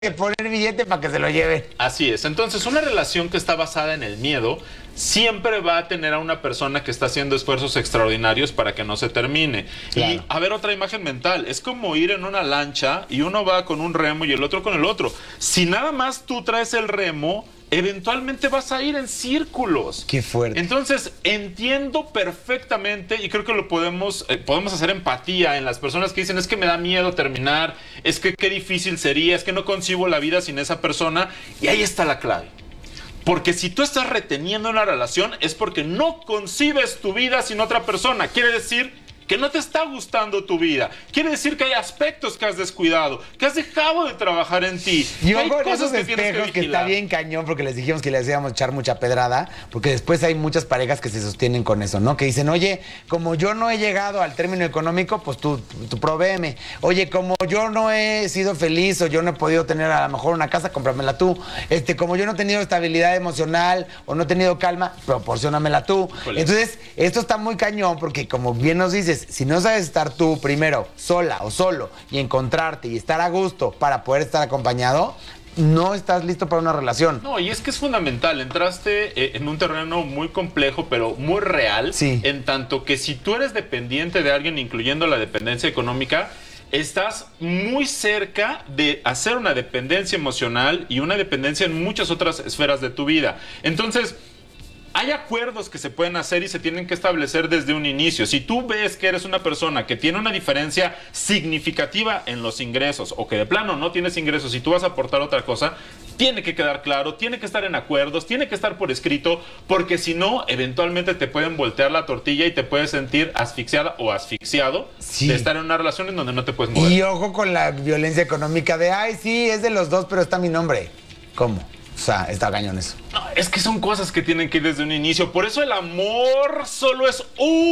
que poner billete para que se lo lleven. Así es. Entonces, una relación que está basada en el miedo siempre va a tener a una persona que está haciendo esfuerzos extraordinarios para que no se termine. Claro. Y a ver, otra imagen mental. Es como ir en una lancha y uno va con un remo y el otro con el otro. Si nada más tú traes el remo, eventualmente vas a ir en círculos. Qué fuerte. Entonces, entiendo perfectamente y creo que lo podemos hacer empatía en las personas que dicen, es que me da miedo terminar, es que qué difícil sería, es que no concibo la vida sin esa persona. Y ahí está la clave. Porque si tú estás reteniendo una relación es porque no concibes tu vida sin otra persona. Quiere decir que no te está gustando tu vida. Quiere decir que hay aspectos que has descuidado, que has dejado de trabajar en ti. Yo hay con cosas esos que tienes espejos que que está bien cañón porque les dijimos que les íbamos a echar mucha pedrada, porque después hay muchas parejas que se sostienen con eso, ¿no? Que dicen, oye, como yo no he llegado al término económico, pues tú provéeme. Oye, como yo no he sido feliz o yo no he podido tener a lo mejor una casa, cómpramela tú. Como yo no he tenido estabilidad emocional o no he tenido calma, proporciónamela tú. Híjole. Entonces, esto está muy cañón porque como bien nos dices, si no sabes estar tú primero sola o solo y encontrarte y estar a gusto para poder estar acompañado, no estás listo para una relación. No, y es que es fundamental. Entraste en un terreno muy complejo, pero muy real. Sí. En tanto que si tú eres dependiente de alguien, incluyendo la dependencia económica, estás muy cerca de hacer una dependencia emocional y una dependencia en muchas otras esferas de tu vida. Entonces, hay acuerdos que se pueden hacer y se tienen que establecer desde un inicio. Si tú ves que eres una persona que tiene una diferencia significativa en los ingresos o que de plano no tienes ingresos y tú vas a aportar otra cosa, tiene que quedar claro, tiene que estar en acuerdos, tiene que estar por escrito, porque si no, eventualmente te pueden voltear la tortilla y te puedes sentir asfixiada o asfixiado de estar en una relación en donde no te puedes mover. Y ojo con la violencia económica de, ay, sí, es de los dos, pero está mi nombre. ¿Cómo? O sea, está cañón eso. No, es que son cosas que tienen que ir desde un inicio. Por eso el amor solo es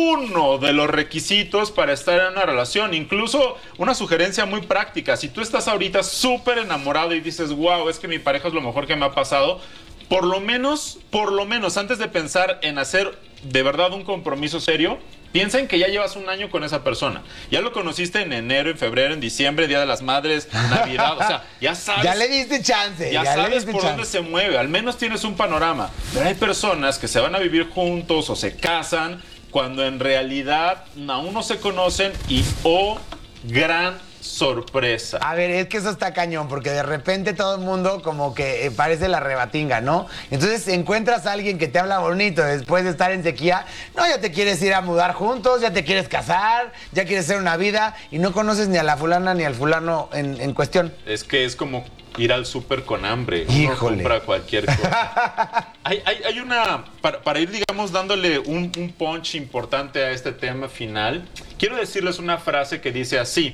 uno de los requisitos para estar en una relación. Incluso una sugerencia muy práctica. Si tú estás ahorita súper enamorado y dices, wow, es que mi pareja es lo mejor que me ha pasado, por lo menos, antes de pensar en hacer de verdad un compromiso serio, piensa en que ya llevas un año con esa persona. Ya lo conociste en enero, en febrero, en diciembre, Día de las Madres, Navidad. O sea, ya sabes. Ya le diste chance. Ya sabes por dónde se mueve. Al menos tienes un panorama. Pero hay personas que se van a vivir juntos o se casan cuando en realidad aún no se conocen y gran sorpresa. A ver, es que eso está cañón, porque de repente todo el mundo como que parece la rebatinga, ¿no? Entonces encuentras a alguien que te habla bonito después de estar en sequía, no, ya te quieres ir a mudar juntos, ya te quieres casar, ya quieres hacer una vida y no conoces ni a la fulana ni al fulano en cuestión. Es que es como ir al súper con hambre. Híjole. Uno compra cualquier cosa. hay una, para ir, digamos, dándole un punch importante a este tema final, quiero decirles una frase que dice así: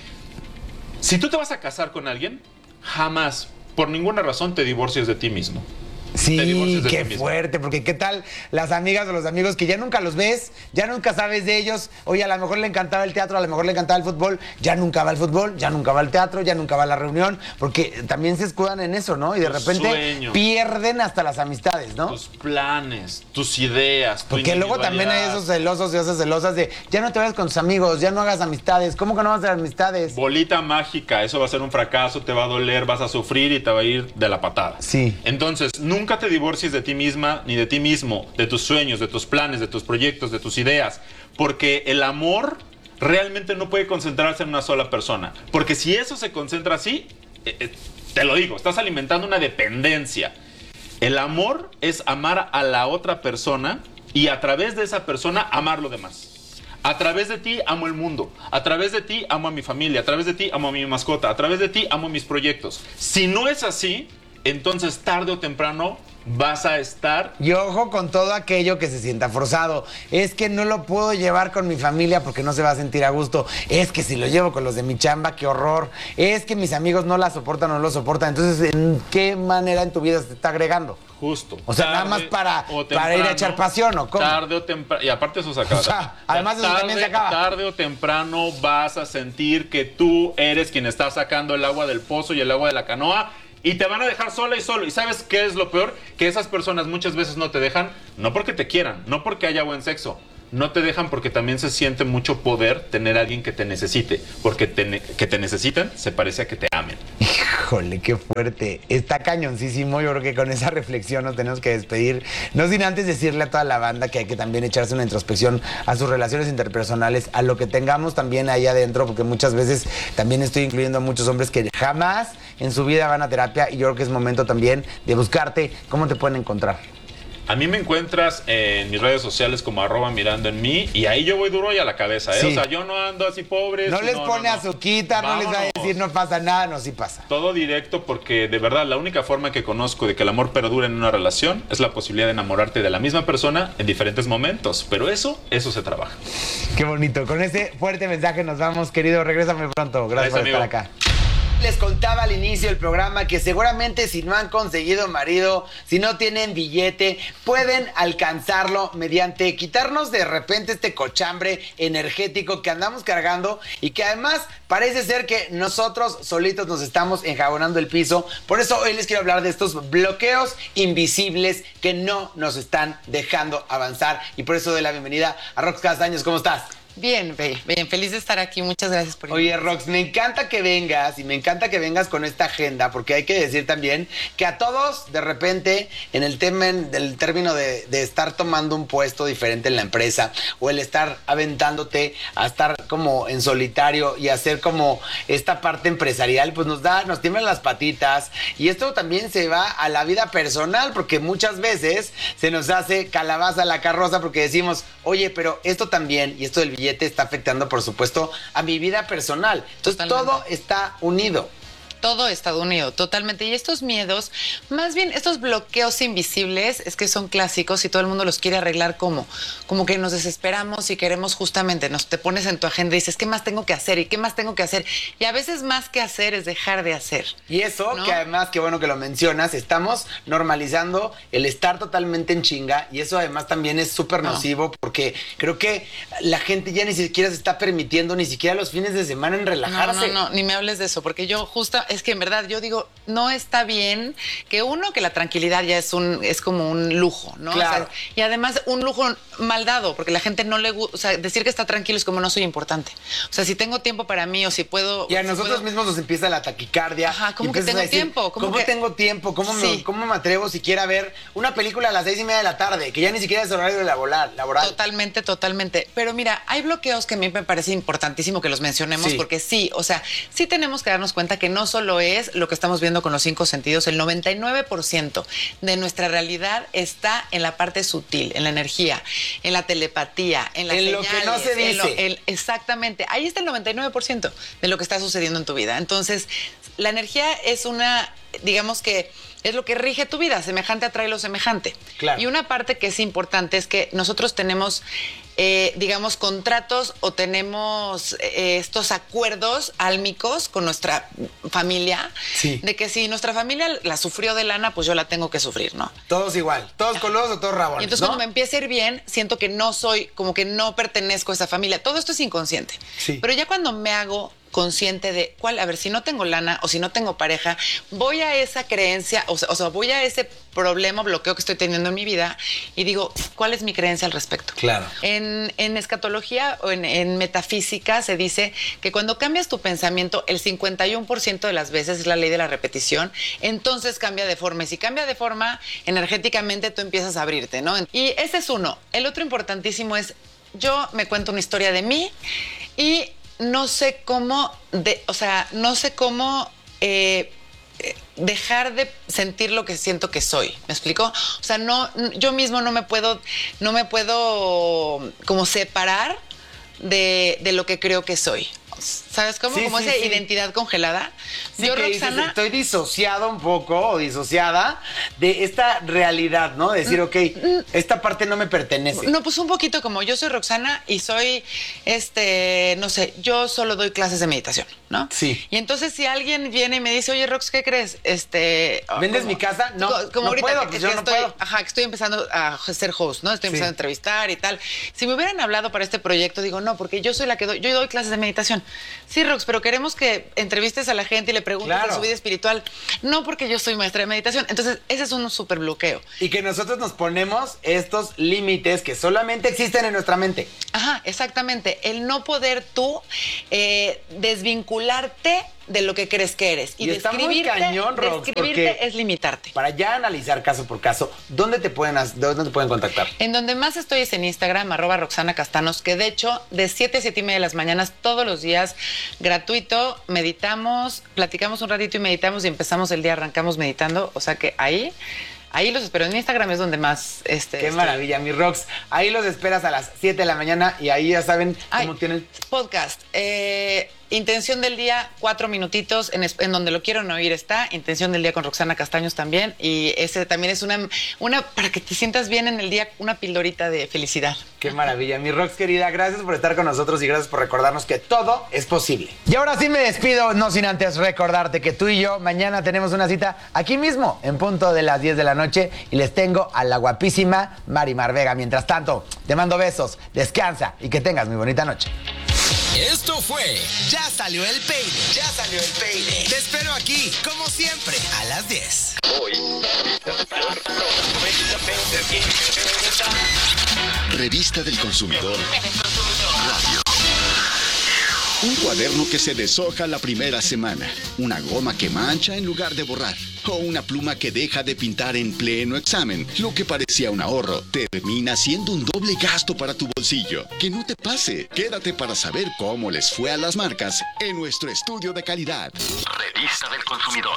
si tú te vas a casar con alguien, jamás, por ninguna razón, te divorcies de ti mismo. Sí, qué fuerte, porque qué tal las amigas o los amigos que ya nunca los ves, ya nunca sabes de ellos. Oye, a lo mejor le encantaba el teatro, a lo mejor le encantaba el fútbol, ya nunca va al fútbol, ya nunca va al teatro, ya nunca va a la reunión, porque también se escudan en eso, ¿no? Y de repente sueños, pierden hasta las amistades, ¿no? Tus planes, tus ideas, tu porque luego también hay esos celosos y esas celosas de ya no te vayas con tus amigos, ya no hagas amistades. ¿Cómo que no vas a hacer amistades? Bolita mágica, eso va a ser un fracaso, te va a doler, vas a sufrir y te va a ir de la patada. Sí. Entonces, nunca te divorcies de ti misma ni de ti mismo, de tus sueños, de tus planes, de tus proyectos, de tus ideas, porque el amor realmente no puede concentrarse en una sola persona, porque si eso se concentra así, te lo digo, estás alimentando una dependencia. El amor es amar a la otra persona y a través de esa persona amar lo demás. A través de ti amo el mundo, a través de ti amo a mi familia, a través de ti amo a mi mascota, a través de ti amo mis proyectos. Si no es así, entonces tarde o temprano vas a estar... Y ojo con todo aquello que se sienta forzado. Es que no lo puedo llevar con mi familia porque no se va a sentir a gusto. Es que si lo llevo con los de mi chamba, qué horror. Es que mis amigos no la soportan o no lo soportan. Entonces, ¿en qué manera en tu vida se está agregando? Justo. O sea, nada más para ir a echar pasión, ¿o cómo? Tarde o temprano, y aparte eso se acaba. O sea, además eso también se acaba. Tarde o temprano vas a sentir que tú eres quien está sacando el agua del pozo y el agua de la canoa, y te van a dejar sola y solo. ¿Y sabes qué es lo peor? Que esas personas muchas veces no te dejan, no porque te quieran, no porque haya buen sexo, no te dejan porque también se siente mucho poder tener a alguien que te necesite, porque que te necesitan se parece a que te amen. Híjole, qué fuerte. Está cañoncísimo. Yo creo que con esa reflexión nos tenemos que despedir. No sin antes decirle a toda la banda que hay que también echarse una introspección a sus relaciones interpersonales, a lo que tengamos también ahí adentro, porque muchas veces también estoy incluyendo a muchos hombres que jamás en su vida van a terapia, y yo creo que es momento también de buscarte. ¿Cómo te pueden encontrar? A mí me encuentras en mis redes sociales como @mirando en mí, y ahí yo voy duro y a la cabeza, ¿eh? Sí. O sea, yo no ando así pobre. No les pone azuquita, no les va a decir no pasa nada, no, sí pasa. Todo directo, porque de verdad la única forma que conozco de que el amor perdure en una relación es la posibilidad de enamorarte de la misma persona en diferentes momentos, pero eso se trabaja. Qué bonito. Con ese fuerte mensaje nos vamos, querido. Regrésame pronto. Gracias por amigo. estar acá. Les contaba al inicio del programa que seguramente si no han conseguido marido, si no tienen billete, pueden alcanzarlo mediante quitarnos de repente este cochambre energético que andamos cargando, y que además parece ser que nosotros solitos nos estamos enjabonando el piso. Por eso hoy les quiero hablar de estos bloqueos invisibles que no nos están dejando avanzar, y por eso doy la bienvenida a Rox Castaños. ¿Cómo estás? Bien, bien, feliz de estar aquí. Muchas gracias por Oye, Rox, me encanta que vengas, y me encanta que vengas con esta agenda, porque hay que decir también que a todos, de repente, en el tema del término de estar tomando un puesto diferente en la empresa, o el estar aventándote a estar como en solitario y hacer como esta parte empresarial, pues nos tiemblan las patitas. Y esto también se va a la vida personal, porque muchas veces se nos hace calabaza a la carroza, porque decimos, oye, pero esto también, y esto del billete está afectando, por supuesto, a mi vida personal. Entonces, totalmente. Todo está unido. Todo está unido, totalmente. Y estos miedos, más bien estos bloqueos invisibles, es que son clásicos y todo el mundo los quiere arreglar como que nos desesperamos y queremos justamente, te pones en tu agenda y dices, ¿qué más tengo que hacer? ¿Y qué más tengo que hacer? Y a veces más que hacer es dejar de hacer. Y eso, ¿no? Que además, qué bueno que lo mencionas, estamos normalizando el estar totalmente en chinga, y eso además también es súper nocivo, porque creo que la gente ya ni siquiera se está permitiendo ni siquiera los fines de semana en relajarse. No, ni me hables de eso, porque yo es que en verdad yo digo, no está bien que la tranquilidad ya es como un lujo, ¿no? Claro. O sea, y además un lujo mal dado, porque la gente no le gusta, o sea, decir que está tranquilo es como no soy importante. O sea, si tengo tiempo para mí o si puedo... Y a nosotros mismos nos empieza la taquicardia. Ajá, ¿cómo que tengo tiempo? ¿Cómo tengo tiempo? ¿Cómo me atrevo siquiera a ver una película a las 6:30 de la tarde, que ya ni siquiera es horario laboral? Totalmente. Pero mira, hay bloqueos que a mí me parece importantísimo que los mencionemos, porque sí, o sea, sí tenemos que darnos cuenta que no solo es lo que estamos viendo con los 5 sentidos, el 99% de nuestra realidad está en la parte sutil, en la energía, en la telepatía, en las señales, lo que no se dice. Exactamente, ahí está el 99% de lo que está sucediendo en tu vida. Entonces, la energía es digamos que es lo que rige tu vida, semejante atrae lo semejante. Claro. Y una parte que es importante es que nosotros tenemos, digamos, contratos o tenemos estos acuerdos álmicos con nuestra familia, de que si nuestra familia la sufrió de lana, pues yo la tengo que sufrir, ¿no? Todos igual, todos coludos o todos rabones, y entonces, ¿no? Cuando me empieza a ir bien, siento que no soy, como que no pertenezco a esa familia. Todo esto es inconsciente. Sí. Pero ya cuando me hago consciente de a ver, si no tengo lana o si no tengo pareja, voy a esa creencia, o sea, voy a ese problema, bloqueo que estoy teniendo en mi vida y digo, ¿cuál es mi creencia al respecto? Claro. En escatología o en metafísica se dice que cuando cambias tu pensamiento, el 51% de las veces, es la ley de la repetición, entonces cambia de forma. Y si cambia de forma, energéticamente tú empiezas a abrirte, ¿no? Y ese es uno. El otro importantísimo es, yo me cuento una historia de mí y no sé cómo, dejar de sentir lo que siento que soy. ¿Me explico? O sea, yo mismo no me puedo como separar de lo que creo que soy. ¿Sabes cómo? Como esa identidad congelada. Sí, yo, Roxana, dices, estoy disociado un poco, o disociada de esta realidad, ¿no? De decir, ok, esta parte no me pertenece. No, pues un poquito como yo soy Roxana y soy, no sé, yo solo doy clases de meditación, ¿no? Sí. Y entonces si alguien viene y me dice, oye, Rox, ¿qué crees? ¿Vendes mi casa? No, como no ahorita puedo, que, pues que yo no estoy, puedo. ajá, que estoy empezando a ser host, ¿no? Estoy empezando a entrevistar y tal. Si me hubieran hablado para este proyecto, digo, no, porque yo soy la que yo doy clases de meditación. Sí, Rox, pero queremos que entrevistes a la gente y le preguntes de su vida espiritual. No, porque yo soy maestra de meditación. Entonces, ese es un súper bloqueo. Y que nosotros nos ponemos estos límites que solamente existen en nuestra mente. Ajá, exactamente. El no poder tú desvincularte de lo que crees que eres. Y está muy cañón, Rox, porque es limitarte. Para ya analizar caso por caso, ¿dónde te pueden contactar? En donde más estoy es en Instagram, @RoxanaCastanos, que de hecho, de 7 a 7:30 de las mañanas, todos los días, gratuito, meditamos, platicamos un ratito y meditamos y empezamos el día, arrancamos meditando. O sea que ahí los espero. En Instagram es donde más... Qué maravilla, mi Rox. Ahí los esperas a las 7 de la mañana y ahí ya saben cómo tienen... Podcast. Intención del día, 4 minutitos, en donde lo quieran oír está. Intención del día con Roxana Castaños también. Y ese también es una para que te sientas bien en el día, una pildorita de felicidad. Qué maravilla, mi Rox querida. Gracias por estar con nosotros y gracias por recordarnos que todo es posible. Y ahora sí me despido, no sin antes recordarte que tú y yo mañana tenemos una cita aquí mismo, en punto de las 10 de la noche. Y les tengo a la guapísima Marimar Vega. Mientras tanto, te mando besos, descansa y que tengas muy bonita noche. Esto fue Ya Salió el Peine. Ya Salió el Peine. Te espero aquí, como siempre, a las 10. Revista del Consumidor Radio. Un cuaderno que se deshoja la primera semana. Una goma que mancha en lugar de borrar. O una pluma que deja de pintar en pleno examen. Lo que parecía un ahorro termina siendo un doble gasto para tu bolsillo. Que no te pase. Quédate para saber cómo les fue a las marcas en nuestro estudio de calidad. Revista del Consumidor.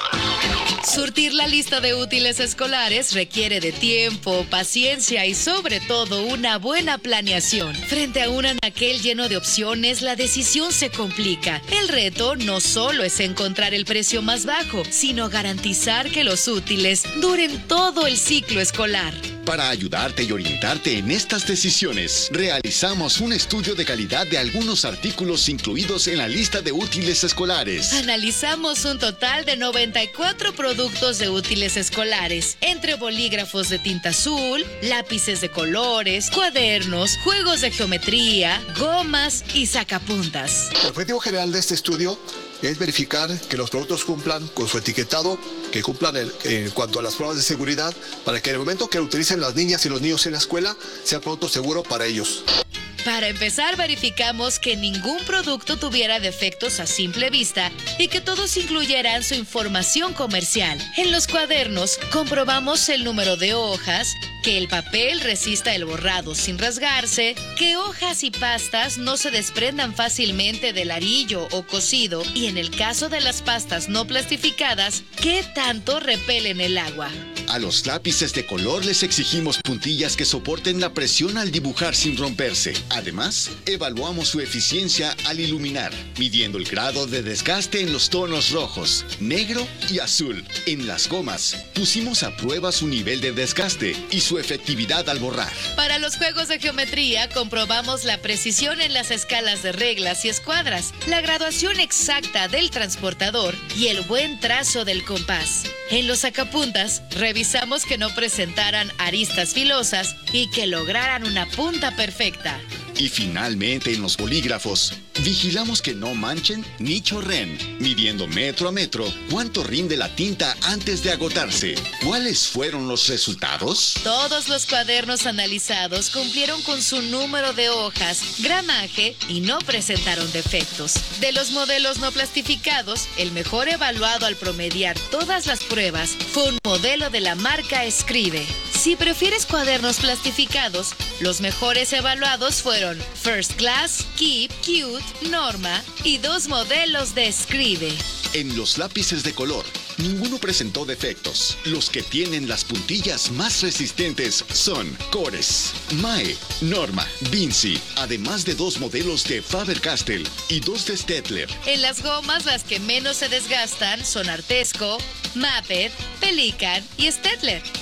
Surtir la lista de útiles escolares requiere de tiempo, paciencia y sobre todo una buena planeación. Frente a un anaquel lleno de opciones, la decisión se complica. El reto no solo es encontrar el precio más bajo, sino garantizar que los útiles duren todo el ciclo escolar. Para ayudarte y orientarte en estas decisiones, realizamos un estudio de calidad de algunos artículos incluidos en la lista de útiles escolares. Analizamos un total de 94 productos de útiles escolares, entre bolígrafos de tinta azul, lápices de colores, cuadernos, juegos de geometría, gomas y sacapuntas. El objetivo general de este estudio es verificar que los productos cumplan con su etiquetado, que cumplan en cuanto a las pruebas de seguridad, para que en el momento que lo utilicen las niñas y los niños en la escuela, sea producto seguro para ellos. Para empezar, verificamos que ningún producto tuviera defectos a simple vista y que todos incluyeran su información comercial. En los cuadernos, comprobamos el número de hojas, que el papel resista el borrado sin rasgarse, que hojas y pastas no se desprendan fácilmente del arillo o cosido y en el caso de las pastas no plastificadas, que tanto repelen el agua. A los lápices de color les exigimos puntillas que soporten la presión al dibujar sin romperse. Además, evaluamos su eficiencia al iluminar, midiendo el grado de desgaste en los tonos rojos, negro y azul. En las gomas, pusimos a prueba su nivel de desgaste y su efectividad al borrar. Para los juegos de geometría, comprobamos la precisión en las escalas de reglas y escuadras, la graduación exacta del transportador y el buen trazo del compás. En los sacapuntas, revisamos que no presentaran aristas filosas y que lograran una punta perfecta. Y finalmente en los bolígrafos, vigilamos que no manchen ni chorren, midiendo metro a metro cuánto rinde la tinta antes de agotarse. ¿Cuáles fueron los resultados? Todos los cuadernos analizados cumplieron con su número de hojas, gramaje y no presentaron defectos. De los modelos no plastificados, el mejor evaluado al promediar todas las pruebas fue un modelo de la marca Escribe. Si prefieres cuadernos plastificados, los mejores evaluados fueron First Class, Keep, Cute, Norma y 2 modelos de Escribe. En los lápices de color, ninguno presentó defectos. Los que tienen las puntillas más resistentes son Cores, Mae, Norma, Vinci, además de 2 modelos de Faber-Castell y 2 de Staedtler. En las gomas, las que menos se desgastan son Artesco, Maped, Pelican y Staedtler.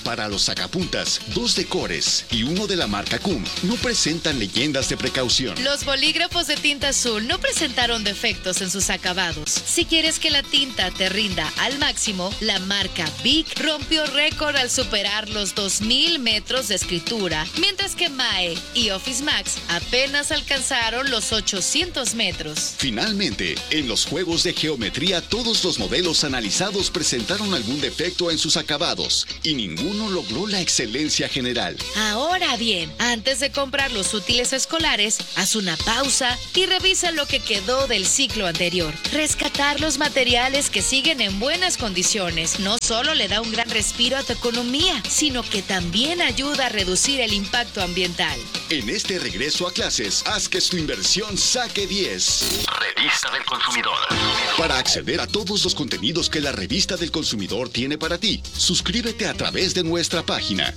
para los sacapuntas, 2 de Cores y 1 de la marca Cum no presentan leyendas de precaución. Los bolígrafos de tinta azul no presentaron defectos en sus acabados. Si quieres que la tinta te rinda al máximo, la marca Bic rompió récord al superar los 2000 metros de escritura, mientras que Mae y Office Max apenas alcanzaron los 800 metros. Finalmente, en los juegos de geometría, todos los modelos analizados presentaron algún defecto en sus acabados y ninguno logró la excelencia general. Ahora bien, antes de comprar los útiles escolares, haz una pausa y revisa lo que quedó del ciclo anterior. Rescatar los materiales que siguen en buenas condiciones no solo le da un gran respiro a tu economía, sino que también ayuda a reducir el impacto ambiental. En este regreso a clases, haz que tu inversión saque 10. Revista del Consumidor. Para acceder a todos los contenidos que la Revista del Consumidor tiene para ti, suscríbete a través de nuestra página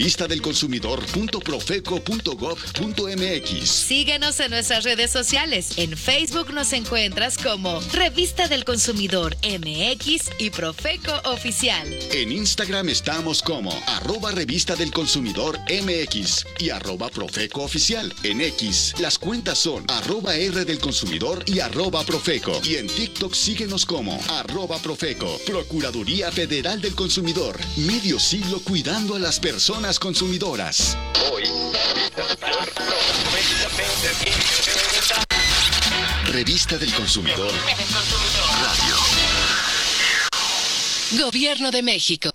revistadelconsumidor.profeco.gov.mx. Síguenos en nuestras redes sociales. En Facebook nos encuentras como Revista del Consumidor MX y Profeco Oficial. En Instagram estamos como @Revista del Consumidor MX y @Profeco Oficial. En X, las cuentas son @R del Consumidor y @Profeco. Y en TikTok síguenos como @Profeco. Procuraduría Federal del Consumidor. Medio siglo cuidando a las personas consumidoras. Revista del Consumidor. Radio. Gobierno de México.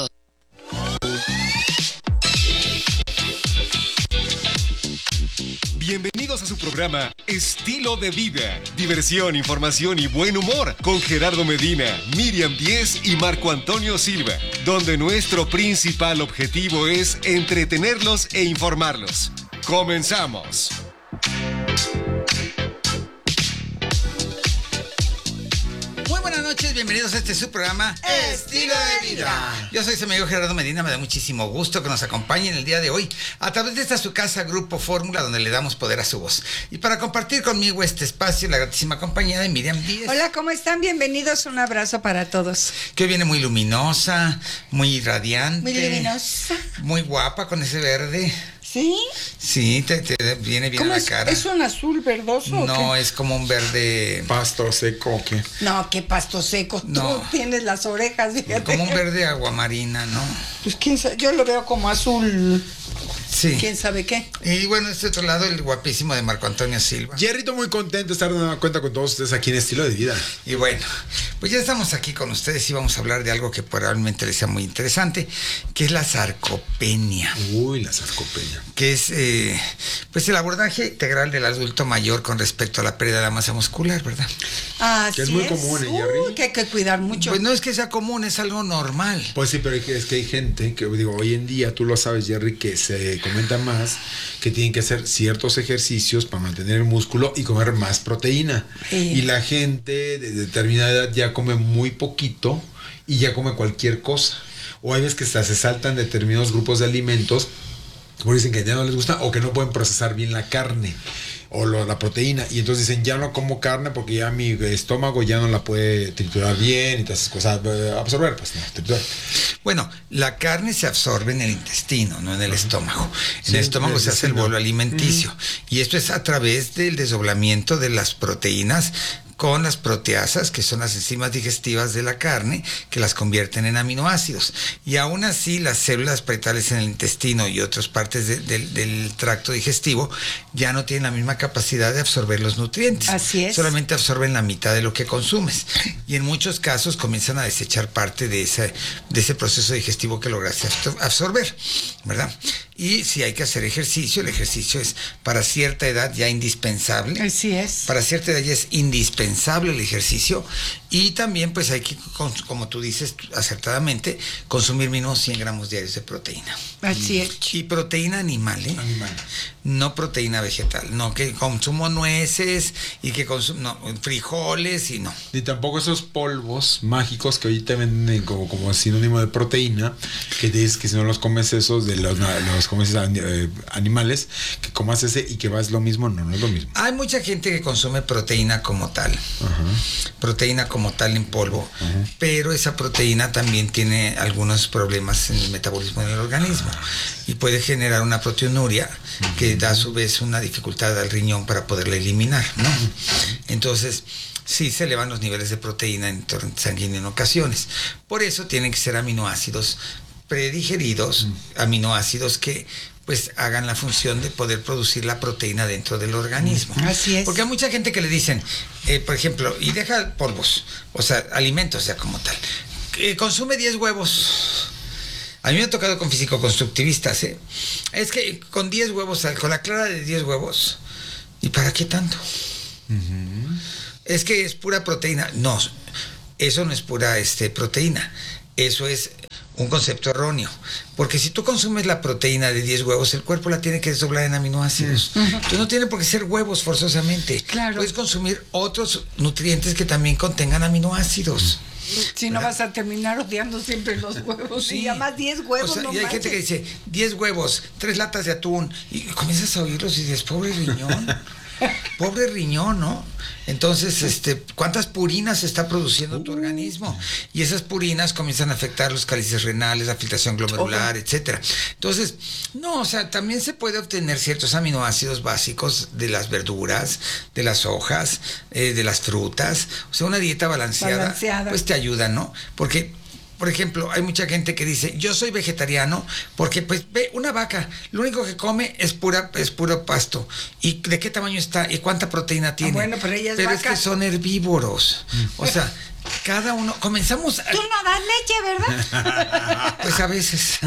Bienvenidos a su programa Estilo de Vida. Diversión, información y buen humor con Gerardo Medina, Miriam Díez y Marco Antonio Silva, donde nuestro principal objetivo es entretenerlos e informarlos. ¡Comenzamos! Buenas noches, bienvenidos a este su programa Estilo de Vida. Yo soy su amigo Gerardo Medina, me da muchísimo gusto que nos acompañen el día de hoy a través de esta su casa Grupo Fórmula, donde le damos poder a su voz. Y para compartir conmigo este espacio, la gratísima compañía de Miriam Díez. Hola, ¿cómo están? Bienvenidos, un abrazo para todos. Que hoy viene muy luminosa, muy radiante. Muy luminosa. Muy guapa con ese verde. ¿Sí? Sí, te viene bien a la cara. ¿Es un azul verdoso o No, qué? Es como un verde... ¿Pasto seco o qué? No, qué pasto seco. No. Tú tienes las orejas, fíjate. Como un verde aguamarina, ¿no? Pues quién sabe, yo lo veo como azul. Sí. ¿Quién sabe qué? Y bueno, este otro lado, el guapísimo de Marco Antonio Silva. Jerrito, muy contento de estar dando cuenta con todos ustedes aquí en Estilo de Vida. Y bueno, pues ya estamos aquí con ustedes y vamos a hablar de algo que probablemente les sea muy interesante, que es la sarcopenia. Uy, la sarcopenia. Que es, pues el abordaje integral del adulto mayor con respecto a la pérdida de la masa muscular, ¿verdad? Ah, Que es muy común, Jerry. Que hay que cuidar mucho. Pues no es que sea común, es algo normal. Pues sí, pero es que hay gente que, digo, hoy en día, tú lo sabes, Jerry, que se comenta más que tienen que hacer ciertos ejercicios para mantener el músculo y comer más proteína. Sí. Y la gente de determinada edad ya come muy poquito y ya come cualquier cosa. O hay veces que hasta se saltan determinados grupos de alimentos, como dicen que ya no les gusta o que no pueden procesar bien la carne o la proteína, y entonces dicen, ya no como carne porque ya mi estómago ya no la puede triturar bien y todas esas cosas, absorber, pues no, triturar. Bueno, la carne se absorbe en el intestino, no en el estómago. En el estómago se hace el bolo alimenticio. Y esto es a través del desdoblamiento de las proteínas con las proteasas, que son las enzimas digestivas de la carne, que las convierten en aminoácidos. Y aún así, las células paretales en el intestino y otras partes del tracto digestivo ya no tienen la misma capacidad de absorber los nutrientes. Así es. Solamente absorben la mitad de lo que consumes. Y en muchos casos comienzan a desechar parte de ese proceso digestivo que lograste absorber, ¿verdad? Y si hay que hacer ejercicio, el ejercicio es para cierta edad ya indispensable. Así es. Para cierta edad ya es indispensable el ejercicio. Y también pues hay que, como tú dices acertadamente, consumir mínimo 100 gramos diarios de proteína. Así es. Y proteína animal, ¿eh? Animal. No proteína vegetal. No que consumo nueces y que consumo frijoles y no. Ni tampoco esos polvos mágicos que hoy te venden como sinónimo de proteína, que te dices que si no los comes esos de los comes animales, que comas ese y que vas lo mismo, no es lo mismo. Hay mucha gente que consume proteína como tal. Ajá. Proteína como como tal en polvo, pero esa proteína también tiene algunos problemas en el metabolismo del organismo y puede generar una proteinuria que da a su vez una dificultad al riñón para poderla eliminar, ¿no? Entonces, sí se elevan los niveles de proteína en torrente sanguíneo en ocasiones. Por eso tienen que ser aminoácidos predigeridos, aminoácidos que pues hagan la función de poder producir la proteína dentro del organismo. Así es. Porque hay mucha gente que le dicen, por ejemplo, y deja polvos, o sea, alimentos ya como tal, consume 10 huevos. A mí me ha tocado con físico-constructivistas, es que con 10 huevos, con la clara de 10 huevos, ¿y para qué tanto? Es que es pura proteína. No, eso no es pura proteína. Eso es un concepto erróneo. Porque si tú consumes la proteína de 10 huevos, el cuerpo la tiene que desdoblar en aminoácidos. Entonces no tiene por qué ser huevos forzosamente. Claro. Puedes consumir otros nutrientes que también contengan aminoácidos. Si no vas a terminar odiando siempre los huevos. Sí. Y además 10 huevos, O sea, no y hay gente que manches. dice 10 huevos, 3 latas de atún, y comienzas a oírlos y dices, pobre riñón. Pobre riñón, ¿no? Entonces, ¿cuántas purinas está produciendo tu organismo? Y esas purinas comienzan a afectar los cálices renales, la filtración glomerular, etcétera. Entonces, no, o sea, también se puede obtener ciertos aminoácidos básicos de las verduras, de las hojas, de las frutas. O sea, una dieta balanceada, pues te ayuda, ¿no? Porque, por ejemplo, hay mucha gente que dice, yo soy vegetariano porque, pues, ve, una vaca, lo único que come es puro pasto. ¿Y de qué tamaño está? ¿Y cuánta proteína tiene? Bueno, pero ella es Pero vaca. es que son herbívoros. O sea, cada uno, comenzamos... Tú no das leche, ¿verdad? Pues a veces.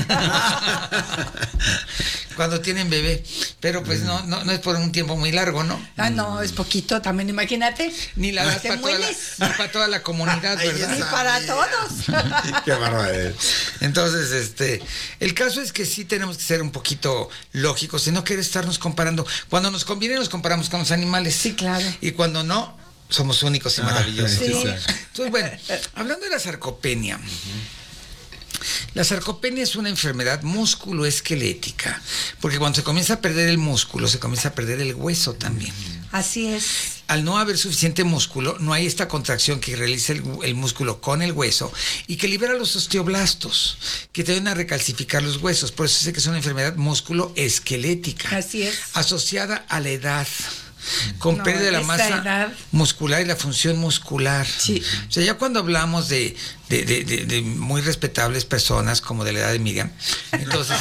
Cuando tienen bebé. Pero pues no es por un tiempo muy largo, ¿no? Ah, no, es poquito también, imagínate. Ni la das te para mueles. toda la comunidad, ¿verdad? Ni para todos. Qué barbaridad. Entonces, el caso es que sí tenemos que ser un poquito lógicos y no querer estarnos comparando. Cuando nos conviene nos comparamos con los animales. Sí, claro. Y cuando no, somos únicos y maravillosos. Sí. Entonces, bueno, hablando de la sarcopenia. La sarcopenia es una enfermedad musculoesquelética, porque cuando se comienza a perder el músculo, se comienza a perder el hueso también. Así es. Al no haber suficiente músculo, no hay esta contracción que realiza el músculo con el hueso y que libera los osteoblastos, que te ayudan a recalcificar los huesos. Por eso sé que es una enfermedad musculoesquelética. Así es. Asociada a la edad. Con No, pérdida de la esa masa edad. muscular y la función muscular. Sí. O sea, ya cuando hablamos de muy respetables personas como de la edad de Miriam, entonces...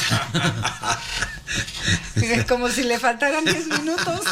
Como si le faltaran 10 minutos.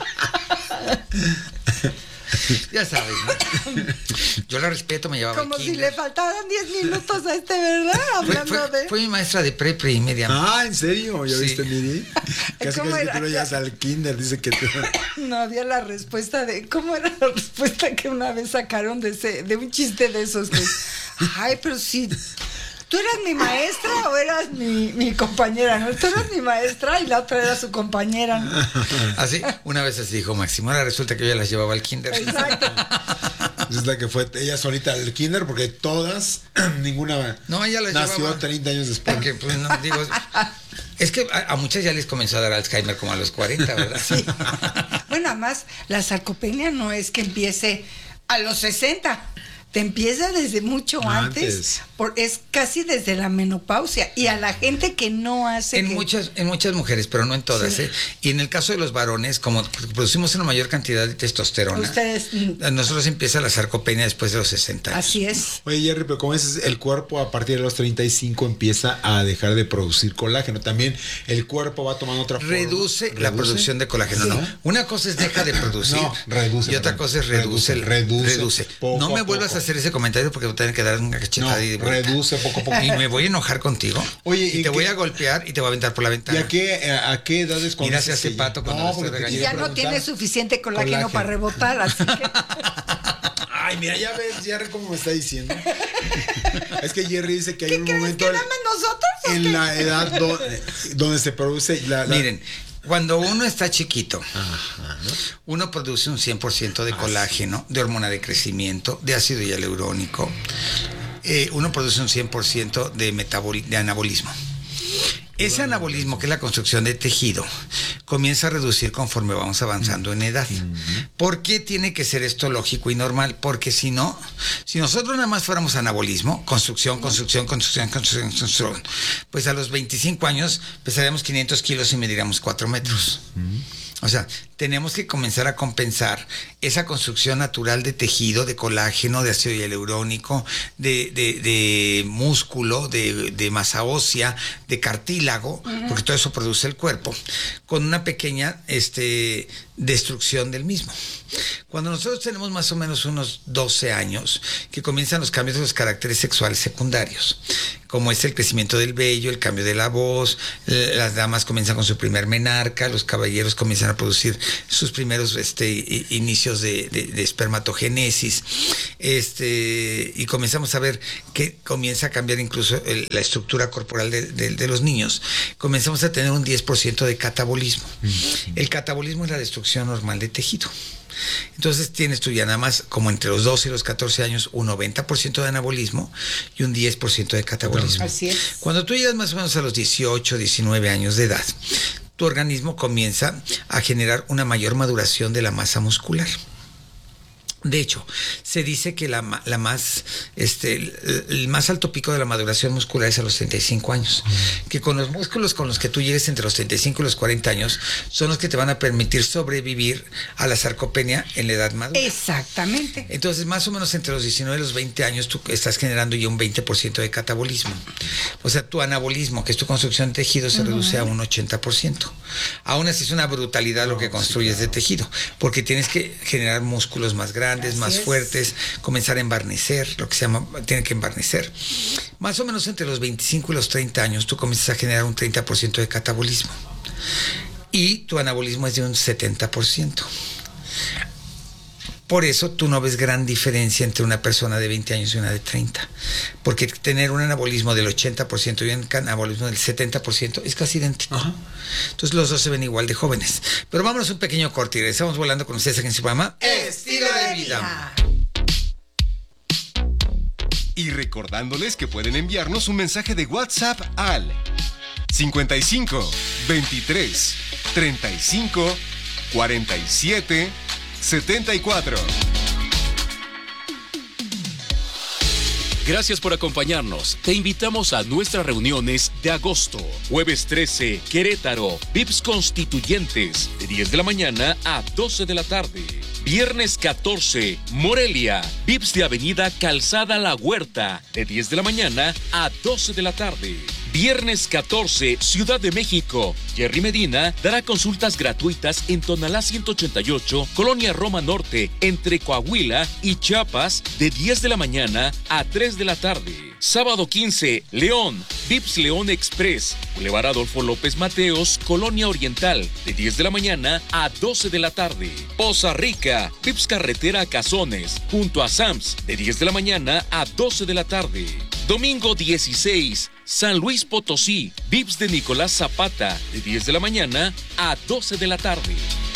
Ya sabes, ¿no? Yo la respeto, me llevaba Como al si kinder. le faltaran 10 minutos a ¿verdad? Hablando de... Fue mi maestra de pre y media. Ah, ¿en serio? ¿Ya Sí. viste, Miri? Casi ¿Cómo que era? tú lo llevas al kinder, dice que tú... No había la respuesta de... ¿Cómo era la respuesta que una vez sacaron de un chiste de esos? Que, ay, pero si... ¿Tú eras mi maestra o eras mi compañera? ¿No? Tú eras mi maestra y la otra era su compañera, ¿no? Así, una vez así dijo Máximo, ahora resulta que yo ya las llevaba al kinder. Exacto. Es la que fue ella solita al kinder, porque todas, ninguna No, ella las nació llevaba. 30 años después. Porque, pues, no, digo, es que a muchas ya les comenzó a dar Alzheimer como a los 40, ¿verdad? Sí. Bueno, además, la sarcopenia no es que empiece a los 60. Te empieza desde mucho antes. Es casi desde la menopausia. Y a la gente que no hace... En muchas mujeres, pero no en todas, Sí. Y en el caso de los varones, como producimos una mayor cantidad de testosterona, Ustedes... a nosotros empieza la sarcopenia después de los 60 años. Así es. Oye, Jerry, pero como dices, el cuerpo a partir de los 35 empieza a dejar de producir colágeno. También el cuerpo va tomando otra forma. Reduce la producción de colágeno. Sí. No. Una cosa es deja de producir No, reduce, y otra perdón. cosa es reduce. Poco No me a vuelvas poco. a hacer ese comentario porque voy a tener que dar una cachetada No, y de vuelta. reduce poco a poco. Y me voy a enojar contigo. Oye, y ¿y te voy qué? a golpear y te voy a aventar por la ¿Y ventana. a qué edades cuando Mira, se dices hace que pato cuando no, lo estoy porque te Y regañando. ya quiero no tiene preguntar. suficiente colágeno para rebotar, así que... Ay, mira, ya ves, Jerry, cómo me está diciendo. Es que Jerry dice que hay ¿Qué un crees momento que nada más nosotros o en qué? la edad donde se produce la... Miren, cuando uno está chiquito, uno produce un 100% de colágeno, de hormona de crecimiento, de ácido hialurónico. Uno produce un 100% de anabolismo. Ese anabolismo, que es la construcción de tejido, comienza a reducir conforme vamos avanzando en edad. ¿Por qué tiene que ser esto lógico y normal? Porque si no, si nosotros nada más fuéramos anabolismo, construcción, pues a los 25 años pesaríamos 500 kilos y mediríamos 4 metros. O sea, tenemos que comenzar a compensar esa construcción natural de tejido, de colágeno, de ácido hialurónico, de músculo, de masa ósea, de cartílago, porque todo eso produce el cuerpo, con una pequeña destrucción del mismo. Cuando nosotros tenemos más o menos unos 12 años, que comienzan los cambios de los caracteres sexuales secundarios, como es el crecimiento del vello, el cambio de la voz, las damas comienzan con su primer menarca, los caballeros comienzan a producir sus primeros inicios de espermatogénesis, y comenzamos a ver que comienza a cambiar incluso la estructura corporal de los niños. Comenzamos a tener un 10% de catabolismo. El catabolismo es la destrucción normal de tejido. Entonces tienes tú ya nada más como entre los 12 y los 14 años un 90% de anabolismo y un 10% de catabolismo. Así es. Cuando tú llegas más o menos a los 18, 19 años de edad, tu organismo comienza a generar una mayor maduración de la masa muscular. De hecho, se dice que el más alto pico de la maduración muscular es a los 35 años. Que con los músculos con los que tú llegues entre los 35 y los 40 años son los que te van a permitir sobrevivir a la sarcopenia en la edad madura. Exactamente. Entonces, más o menos entre los 19 y los 20 años tú estás generando ya un 20% de catabolismo. O sea, tu anabolismo, que es tu construcción de tejido, se reduce a un 80%. Aún así es una brutalidad lo que construyes de tejido, porque tienes que generar músculos más grandes, más fuertes, comenzar a embarnecer, lo que se llama, tiene que embarnecer. Más o menos entre los 25 y los 30 años tú comienzas a generar un 30% de catabolismo y tu anabolismo es de un 70%. Por eso tú no ves gran diferencia entre una persona de 20 años y una de 30. Porque tener un anabolismo del 80% y un anabolismo del 70% es casi idéntico. Entonces los dos se ven igual de jóvenes. Pero vámonos un pequeño corte y regresamos volando con ustedes aquí en su programa Estilo de Vida. Y recordándoles que pueden enviarnos un mensaje de WhatsApp al 55 23 35 47 74. Gracias por acompañarnos. Te invitamos a nuestras reuniones de agosto. Jueves 13, Querétaro, VIPS Constituyentes, de 10 de la mañana a 12 de la tarde. Viernes 14, Morelia, VIPS de Avenida Calzada La Huerta, de 10 de la mañana a 12 de la tarde. Viernes 14, Ciudad de México. Jerry Medina dará consultas gratuitas en Tonalá 188, Colonia Roma Norte, entre Coahuila y Chiapas, de 10 de la mañana a 3 de la tarde. Sábado 15, León, VIPS León Express, Boulevard Adolfo López Mateos, Colonia Oriental, de 10 de la mañana a 12 de la tarde. Poza Rica, VIPS Carretera Cazones, junto a Sams, de 10 de la mañana a 12 de la tarde. Domingo 16, San Luis Potosí, VIPS de Nicolás Zapata, de 10 de la mañana a 12 de la tarde.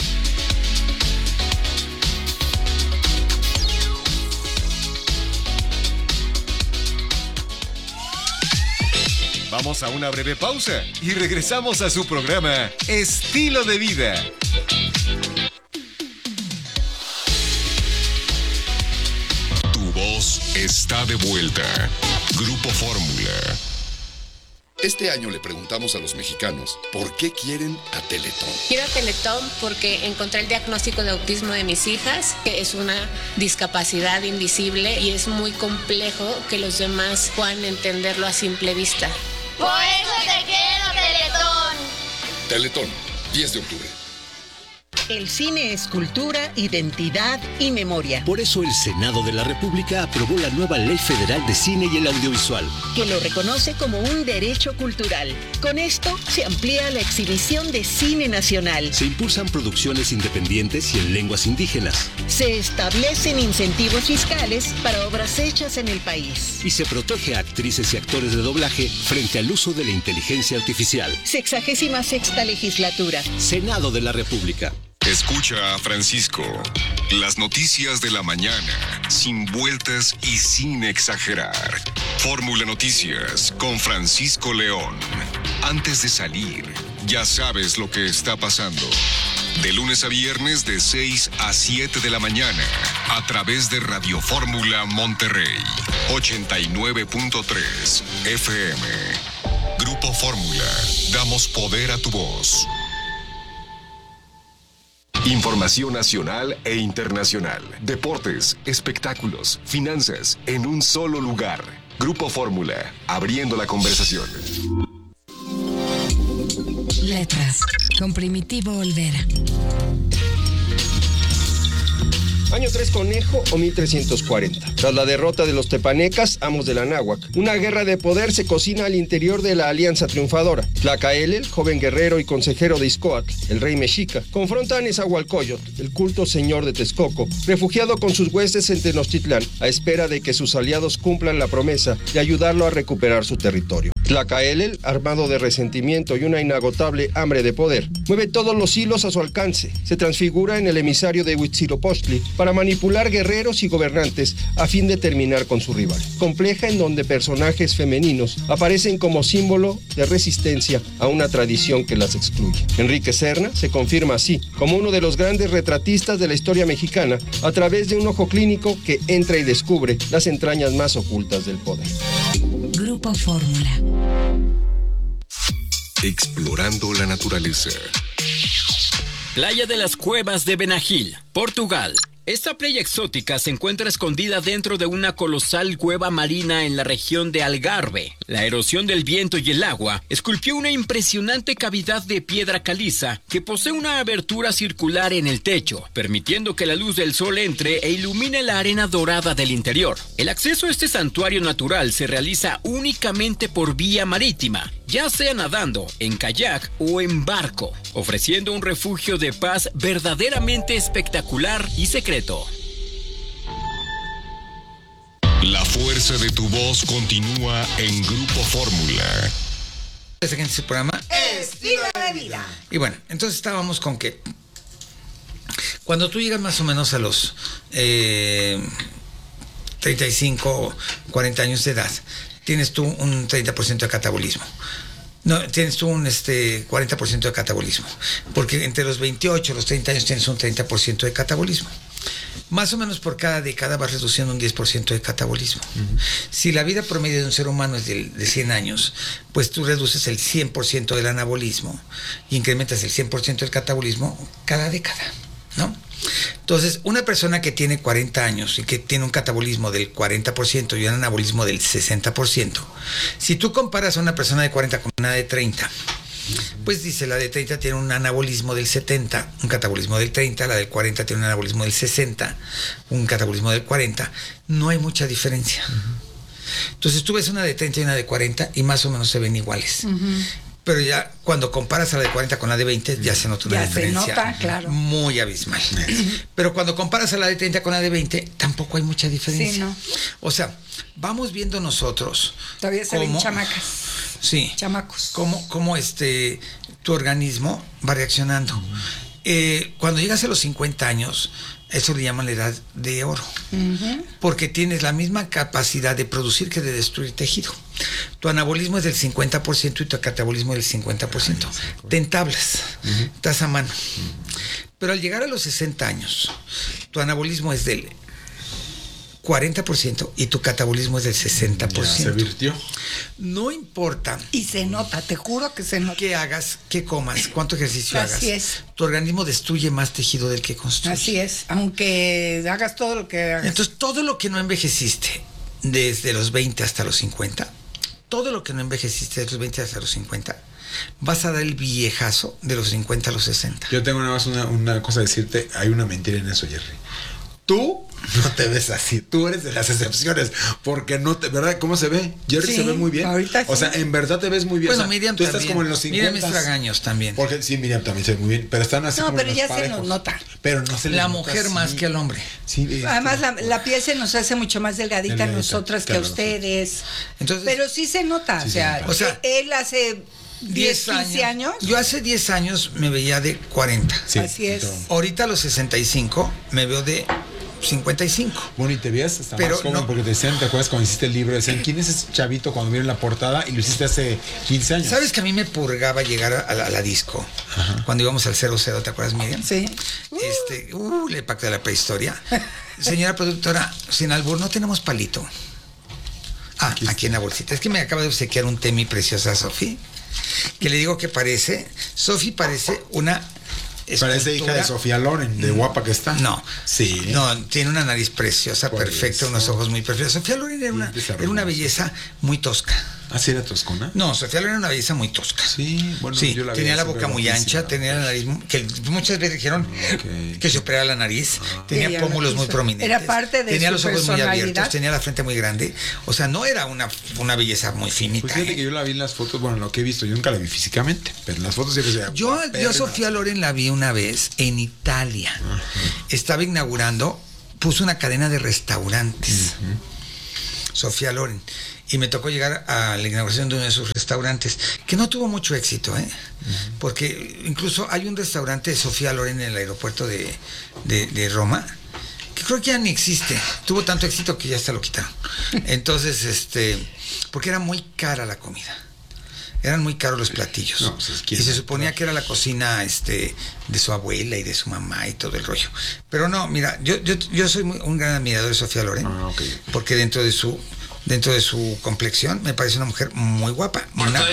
Vamos a una breve pausa y regresamos a su programa Estilo de Vida. Tu voz está de vuelta. Grupo Fórmula. Este año le preguntamos a los mexicanos por qué quieren a Teletón. Quiero a Teletón porque encontré el diagnóstico de autismo de mis hijas, que es una discapacidad invisible y es muy complejo que los demás puedan entenderlo a simple vista. Por eso te quiero, Teletón. Teletón, 10 de octubre. El cine es cultura, identidad y memoria. Por eso el Senado de la República aprobó la nueva Ley Federal de Cine y el Audiovisual, que lo reconoce como un derecho cultural. Con esto se amplía la exhibición de cine nacional. Se impulsan producciones independientes y en lenguas indígenas. Se establecen incentivos fiscales para obras hechas en el país. Y se protege a actrices y actores de doblaje frente al uso de la inteligencia artificial. 66ª legislatura. Senado de la República. Escucha a Francisco. Las noticias de la mañana, sin vueltas y sin exagerar. Fórmula Noticias con Francisco León. Antes de salir, ya sabes lo que está pasando. De lunes a viernes de 6 a 7 de la mañana, a través de Radio Fórmula Monterrey, 89.3 FM. Grupo Fórmula, damos poder a tu voz. Información nacional e internacional, deportes, espectáculos, finanzas, en un solo lugar. Grupo Fórmula, abriendo la conversación. Letras, con Primitivo Olvera. Año 3 Conejo o 1340. Tras la derrota de los tepanecas, amos de la náhuac, una guerra de poder se cocina al interior de la alianza triunfadora. Tlacaelel, joven guerrero y consejero de Ixcoatl, el rey mexica, confronta a Nezahualcóyotl, el culto señor de Texcoco, refugiado con sus huestes en Tenochtitlán, a espera de que sus aliados cumplan la promesa de ayudarlo a recuperar su territorio. Tlacaelel, armado de resentimiento y una inagotable hambre de poder, mueve todos los hilos a su alcance. Se transfigura en el emisario de Huitzilopochtli para manipular guerreros y gobernantes a fin de terminar con su rival. Compleja en donde personajes femeninos aparecen como símbolo de resistencia a una tradición que las excluye. Enrique Serna se confirma así como uno de los grandes retratistas de la historia mexicana a través de un ojo clínico que entra y descubre las entrañas más ocultas del poder. Grupo Fórmula. Explorando la naturaleza. Playa de las Cuevas de Benagil, Portugal. Esta playa exótica se encuentra escondida dentro de una colosal cueva marina en la región de Algarve. La erosión del viento y el agua esculpió una impresionante cavidad de piedra caliza que posee una abertura circular en el techo, permitiendo que la luz del sol entre e ilumine la arena dorada del interior. El acceso a este santuario natural se realiza únicamente por vía marítima, ya sea nadando, en kayak o en barco, ofreciendo un refugio de paz verdaderamente espectacular y secreto. La fuerza de tu voz continúa en Grupo Fórmula. En este programa Estilo de Vida. Y bueno, entonces estábamos con que cuando tú llegas más o menos a los 35, 40 años de edad, tienes tú un 30% de catabolismo. No, tienes tú un 40% de catabolismo. Porque entre los 28 y los 30 años tienes un 30% de catabolismo. Más o menos por cada década vas reduciendo un 10% de catabolismo. Uh-huh. Si la vida promedio de un ser humano es de 100 años, pues tú reduces el 100% del anabolismo y incrementas el 100% del catabolismo cada década, ¿no? Entonces, una persona que tiene 40 años y que tiene un catabolismo del 40% y un anabolismo del 60%, si tú comparas a una persona de 40 con una de 30, pues dice, la de 30 tiene un anabolismo del 70, un catabolismo del 30, la del 40 tiene un anabolismo del 60, un catabolismo del 40, no hay mucha diferencia. Entonces tú ves una de 30 y una de 40 y más o menos se ven iguales. Pero ya cuando comparas a la de 40 con la de 20, ya se nota una diferencia. Se nota, claro, muy abismal. Pero cuando comparas a la de 30 con la de 20, tampoco hay mucha diferencia. Sí, ¿no? O sea, vamos viendo nosotros. Todavía se ven chamacas. Sí. Chamacos. Cómo tu organismo va reaccionando. Cuando llegas a los 50 años, eso le llaman la edad de oro. Porque tienes la misma capacidad de producir que de destruir tejido. Tu anabolismo es del 50% y tu catabolismo es del 50%. Te entablas, estás a mano. Pero al llegar a los 60 años, tu anabolismo es del 40% y tu catabolismo es del 60%. Ya se virtió. No importa. Y se nota, te juro que se nota. ¿Qué hagas? ¿Qué comas? ¿Cuánto ejercicio hagas? Así es. Tu organismo destruye más tejido del que construye. Así es, aunque hagas todo lo que hagas. Entonces, todo lo que no envejeciste desde los 20 hasta los 50, todo lo que no envejeciste desde los 20 hasta los 50, vas a dar el viejazo de los 50 a los 60. Yo tengo nada más una cosa a decirte. Hay una mentira en eso, Jerry. Tú no te ves así, tú eres de las excepciones, porque no te, ¿verdad? ¿Cómo se ve? Jerry se ve muy bien. Ahorita o sea, en verdad te ves muy bien. Bueno, o sea, Miriam tú también. Estás como en los 50. Miriam Estragaños también. Porque sí, Miriam también se ve muy bien, pero están así como pero los ya parejos. se nos nota. Pero no se les la nota mujer así. más que el hombre. Sí, además la piel se nos hace mucho más delgadita a nosotras que a ustedes. Entonces, pero sí se nota, sí, o sea, él hace 10, 15 años. Yo hace 10 años me veía de 40. Sí, Así es. Ahorita a los 65 me veo de 55. Bueno, y te veías hasta Pero más joven, no. porque te decían, ¿te acuerdas cuando hiciste el libro? Decían, ¿quién es ese chavito cuando vieron la portada? Y lo hiciste hace 15 años. ¿Sabes que a mí me purgaba llegar a la disco? Cuando íbamos al 00, ¿te acuerdas, Miriam? Sí. El pacto de la prehistoria. Señora productora, sin albur, no tenemos palito. Aquí en la bolsita. Es que me acaba de obsequiar un té mi preciosa Sofi, que le digo que Sofi parece una... Parece hija de Sofía Loren, de guapa que está. No. Sí. No, tiene una nariz preciosa, perfecta, unos ojos muy perfectos. Sofía Loren era una belleza muy tosca. ¿Ah, sí era toscona? No, Sofía Loren era una belleza muy tosca. Sí, bueno, sí, yo la tenía veía la boca siempre muy guapísima. ancha, tenía la nariz, que muchas veces dijeron que se operara la nariz, tenía Ella pómulos lo muy hizo. prominentes. Era parte de tenía su los ojos muy personalidad. abiertos, tenía la frente muy grande. O sea, no era una belleza muy finita. Pues fíjate que yo la vi en las fotos, bueno, lo que he visto, yo nunca la vi físicamente, pero en las fotos siempre se veía Yo a guapérrima. Sofía Loren la vi una vez en Italia. Estaba inaugurando, puso una cadena de restaurantes. Sofía Loren. Y me tocó llegar a la inauguración de uno de sus restaurantes, que no tuvo mucho éxito, porque incluso hay un restaurante de Sofía Loren en el aeropuerto de Roma, que creo que ya ni existe. Tuvo tanto éxito que ya hasta lo quitaron. Entonces, porque era muy cara la comida. Eran muy caros los platillos. No, pues es que y se suponía que era la cocina de su abuela y de su mamá y todo el rollo. pero no, mira, yo soy un gran admirador de Sofía Loren, porque dentro de su complexión me parece una mujer muy guapa,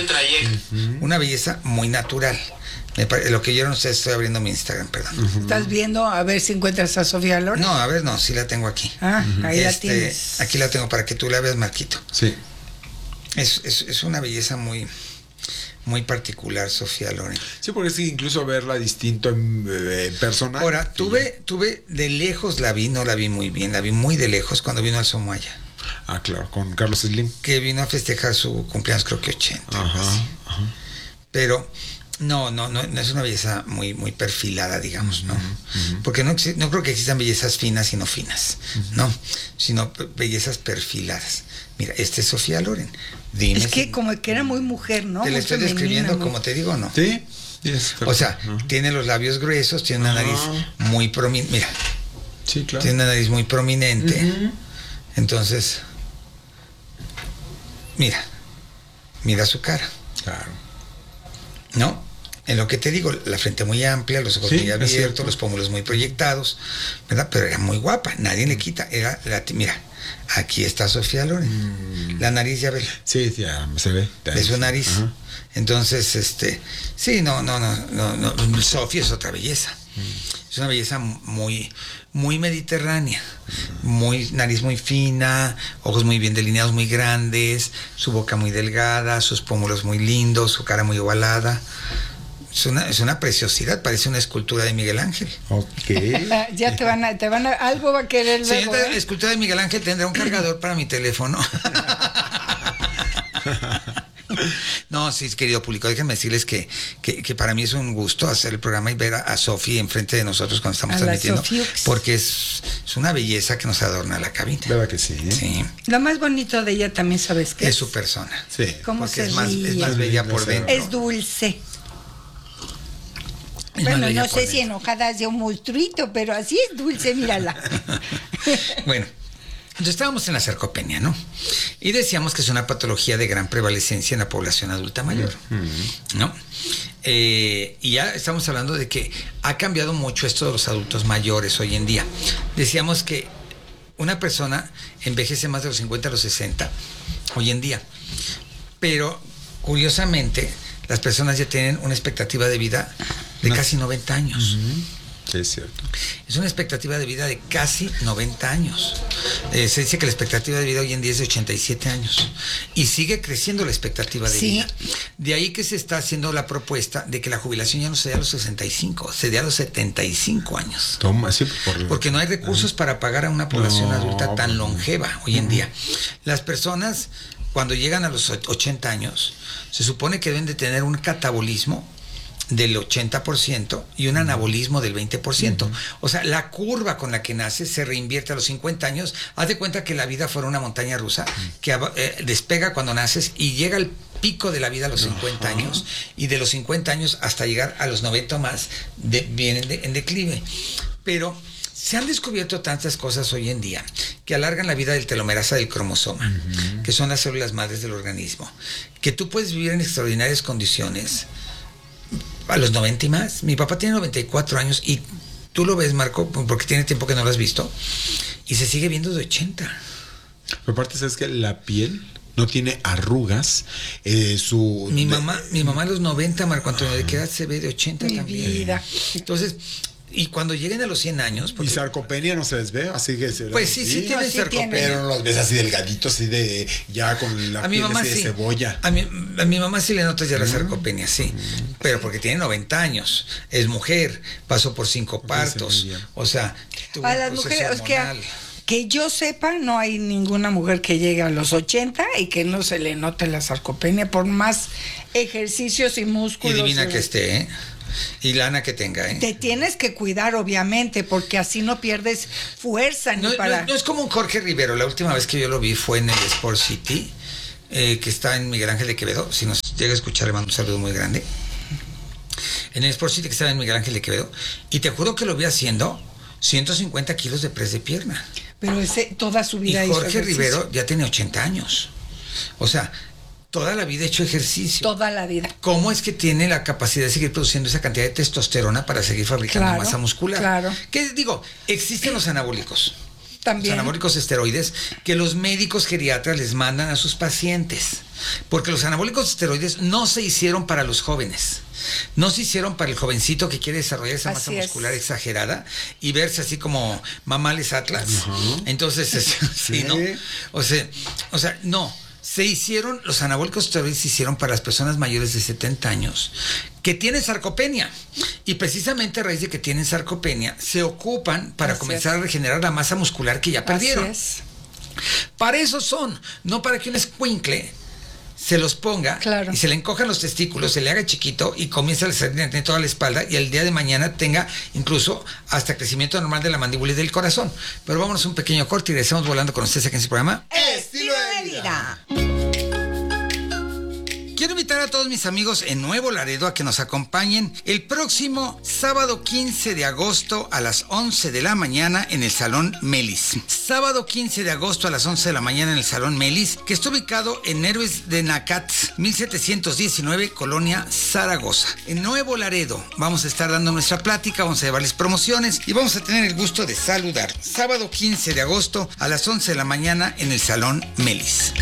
una belleza muy natural. Lo que yo no sé, estoy abriendo mi Instagram, perdón. ¿Estás viendo a ver si encuentras a Sofía Loren? No, a ver, no, sí la tengo aquí. Ahí la tienes. Aquí la tengo para que tú la veas, Marquito. Sí. Es una belleza muy particular, Sofía Loren. Sí, porque es que incluso verla distinto en persona. Ahora, tuve de lejos no la vi muy bien, la vi muy de lejos cuando vino al Somoya. Ah, claro, con Carlos Slim. Que vino a festejar su cumpleaños, creo que 80. Pero no es una belleza muy perfilada, digamos, ¿no? Porque no creo que existan bellezas finas y no finas, ¿no? Sino bellezas perfiladas. Mira, es Sofía Loren. Dime es que como que era muy mujer, ¿no? Te la estoy describiendo como te digo, ¿no? Sí. O sea, tiene los labios gruesos, tiene una nariz muy prominente. Mira. Sí, claro. Tiene una nariz muy prominente. Entonces, mira su cara. Claro. ¿No? En lo que te digo, la frente muy amplia, los ojos muy abiertos, los pómulos muy proyectados, ¿verdad? Pero era muy guapa, nadie le quita. Mira, aquí está Sofía Loren. La nariz, ya ve. Sí, ya se ve. De su nariz. Entonces, sí, no. Sofía es otra belleza. Es una belleza muy mediterránea, nariz muy fina, ojos muy bien delineados, muy grandes, su boca muy delgada, sus pómulos muy lindos, su cara muy ovalada. Es una preciosidad, parece una escultura de Miguel Ángel. Ya te van a algo va a querer luego. Señorita, escultura de Miguel Ángel, tendrá un cargador para mi teléfono. No, sí, querido público, déjenme decirles que para mí es un gusto hacer el programa y ver a Sofi enfrente de nosotros cuando estamos transmitiendo, porque es una belleza que nos adorna la cabina. ¿Verdad que sí? Sí. Lo más bonito de ella también, ¿sabes qué? Es su persona. Sí. ¿Cómo porque se es más ríe? bella por dentro. Es dulce. Es Bueno, más bella no por sé si enojada es de un monstruito, pero así es dulce, mírala. Bueno, entonces estábamos en la sarcopenia, ¿no? Y decíamos que es una patología de gran prevalecencia en la población adulta mayor, ¿no? Y ya estamos hablando de que ha cambiado mucho esto de los adultos mayores hoy en día. Decíamos que una persona envejece más de los 50 a los 60 hoy en día, pero curiosamente las personas ya tienen una expectativa de vida de casi 90 años. Sí, es cierto. Es una expectativa de vida de casi 90 años. Se dice que la expectativa de vida hoy en día es de 87 años. Y sigue creciendo la expectativa de vida. De ahí que se está haciendo la propuesta de que la jubilación ya no se dé a los 65, se dé a los 75 años. Toma, sí, porque no hay recursos para pagar a una población adulta tan longeva hoy en día. Las personas, cuando llegan a los 80 años, se supone que deben de tener un catabolismo del 80% y un anabolismo del 20%. O sea, la curva con la que naces se reinvierte a los 50 años. Haz de cuenta que la vida fuera una montaña rusa que despega cuando naces y llega al pico de la vida a los 50 años, y de los 50 años hasta llegar a los 90 más vienen en declive. Pero se han descubierto tantas cosas hoy en día que alargan la vida del telomerasa del cromosoma, que son las células madres del organismo, que tú puedes vivir en extraordinarias condiciones a los 90 y más. Mi papá tiene 94 años y tú lo ves, Marco, porque tiene tiempo que no lo has visto, y se sigue viendo de 80. Pero aparte, ¿sabes que la piel no tiene arrugas? Mi mamá a los 90, Marco Antonio, ¿de qué edad se ve? De 80 Mi también. vida. Entonces, y cuando lleguen a los 100 años... ¿Y sarcopenia no se les ve? Así que pues sí tienen sarcopenia. Pero no los ves así delgaditos, así de... ya con la piel así de cebolla. A mi mamá sí le notas ya la sarcopenia, sí. Pero porque tiene 90 años. Es mujer, pasó por 5 partos. O sea... A las mujeres, es que yo sepa, no hay ninguna mujer que llegue a los 80 y que no se le note la sarcopenia por más ejercicios y músculos. Y divina que esté, ¿eh? Y lana que tenga, ¿eh? Te tienes que cuidar, obviamente, porque así no pierdes fuerza ni para... No es como un Jorge Rivero. La última vez que yo lo vi fue en el Sport City, que está en Miguel Ángel de Quevedo. Si nos llega a escuchar, le mando un saludo muy grande. En el Sport City, que estaba en Miguel Ángel de Quevedo. Y te juro que lo vi haciendo 150 kilos de press de pierna. Pero toda su vida hizo ejercicio. Jorge Rivero ya tiene 80 años. O sea, toda la vida ha hecho ejercicio. Toda la vida. ¿Cómo es que tiene la capacidad de seguir produciendo esa cantidad de testosterona para seguir fabricando masa muscular? Claro. ¿Qué digo? Existen los anabólicos. También. Los anabólicos esteroides que los médicos geriatras les mandan a sus pacientes. Porque los anabólicos esteroides no se hicieron para los jóvenes. No se hicieron para el jovencito que quiere desarrollar esa masa muscular exagerada y verse así como mamales Atlas. Entonces, sí, ¿no? O sea, no. Se hicieron, los anabólicos esteroides se hicieron para las personas mayores de 70 años que tienen sarcopenia. Y precisamente a raíz de que tienen sarcopenia, se ocupan para comenzar a regenerar la masa muscular que ya perdieron. Así es. Para eso son, no para que un escuincle se los ponga y se le encojan los testículos, se le haga chiquito y comience a salir de toda la espalda y el día de mañana tenga incluso hasta crecimiento normal de la mandíbula y del corazón. Pero vámonos un pequeño corte y regresamos volando con ustedes aquí en su programa Estilo de Vida. Quiero invitar a todos mis amigos en Nuevo Laredo a que nos acompañen el próximo sábado 15 de agosto a las 11 de la mañana en el Salón Melis. Sábado 15 de agosto a las 11 de la mañana en el Salón Melis, que está ubicado en Héroes de Nacat, 1719, Colonia Zaragoza. En Nuevo Laredo vamos a estar dando nuestra plática, vamos a llevarles promociones y vamos a tener el gusto de saludar. Sábado 15 de agosto a las 11 de la mañana en el Salón Melis.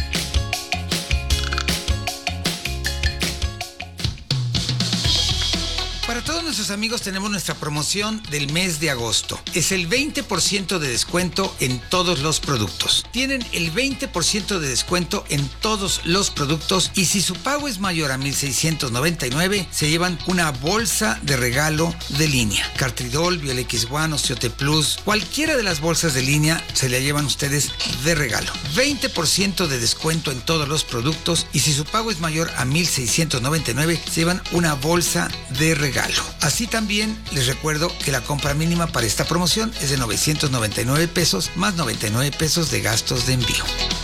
Para todos nuestros amigos tenemos nuestra promoción del mes de agosto. Es el 20% de descuento en todos los productos. Tienen el 20% de descuento en todos los productos y si su pago es mayor a 1,699, se llevan una bolsa de regalo de línea. Cartridol, Biol X1, Osteote Plus, cualquiera de las bolsas de línea se la llevan ustedes de regalo. 20% de descuento en todos los productos y si su pago es mayor a 1,699, se llevan una bolsa de regalo. Así también les recuerdo que la compra mínima para esta promoción es de 999 pesos más 99 pesos de gastos de envío.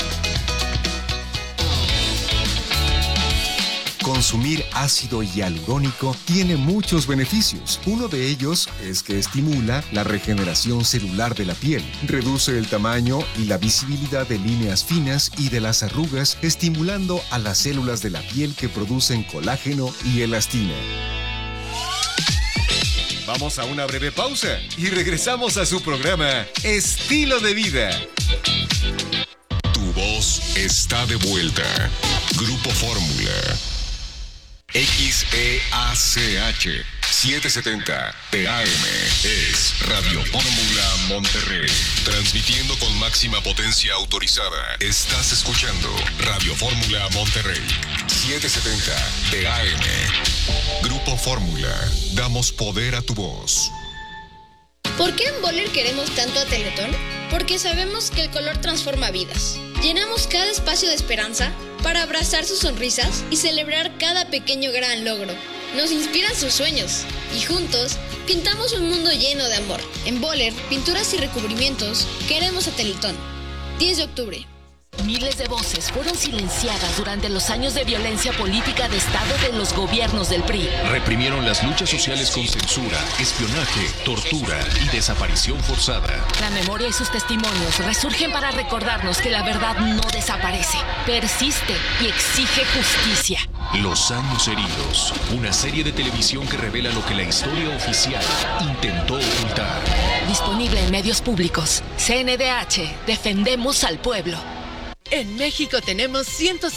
Consumir ácido hialurónico tiene muchos beneficios. Uno de ellos es que estimula la regeneración celular de la piel, reduce el tamaño y la visibilidad de líneas finas y de las arrugas, estimulando a las células de la piel que producen colágeno y elastina. Vamos a una breve pausa y regresamos a su programa Estilo de Vida. Tu voz está de vuelta. Grupo Fórmula. XEACH 770 TAM es Radio Fórmula Monterrey. Transmitiendo con máxima potencia autorizada. Estás escuchando Radio Fórmula Monterrey 770 TAM. Grupo Fórmula. Damos poder a tu voz. ¿Por qué en Boller queremos tanto a Teletón? Porque sabemos que el color transforma vidas. Llenamos cada espacio de esperanza para abrazar sus sonrisas y celebrar cada pequeño gran logro. nos inspiran sus sueños y juntos pintamos un mundo lleno de amor. En Boller, pinturas y recubrimientos, queremos a Teletón. 10 de octubre. Miles de voces fueron silenciadas durante los años de violencia política de Estado de los gobiernos del PRI. Reprimieron las luchas sociales con censura, espionaje, tortura y desaparición forzada. La memoria y sus testimonios resurgen para recordarnos que la verdad no desaparece, persiste y exige justicia. Los años heridos, una serie de televisión que revela lo que la historia oficial intentó ocultar. Disponible en medios públicos. CNDH, defendemos al pueblo. En México tenemos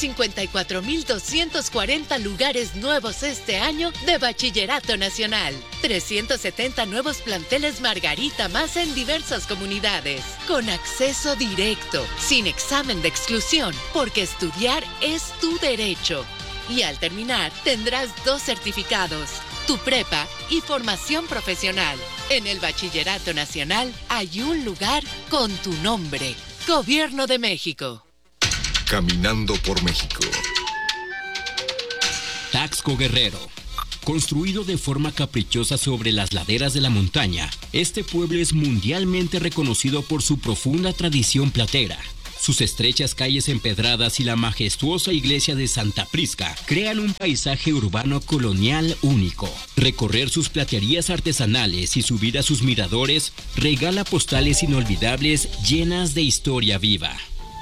154,240 lugares nuevos este año de Bachillerato Nacional. 370 nuevos planteles Margarita más en diversas comunidades. Con acceso directo, sin examen de exclusión, porque estudiar es tu derecho. Y al terminar, tendrás 2 certificados, tu prepa y formación profesional. En el Bachillerato Nacional hay un lugar con tu nombre. Gobierno de México. Caminando por México. Taxco Guerrero. Construido de forma caprichosa sobre las laderas de la montaña, este pueblo es mundialmente reconocido por su profunda tradición platera. Sus estrechas calles empedradas y la majestuosa iglesia de Santa Prisca crean un paisaje urbano colonial único. Recorrer sus platerías artesanales y subir a sus miradores regala postales inolvidables llenas de historia viva.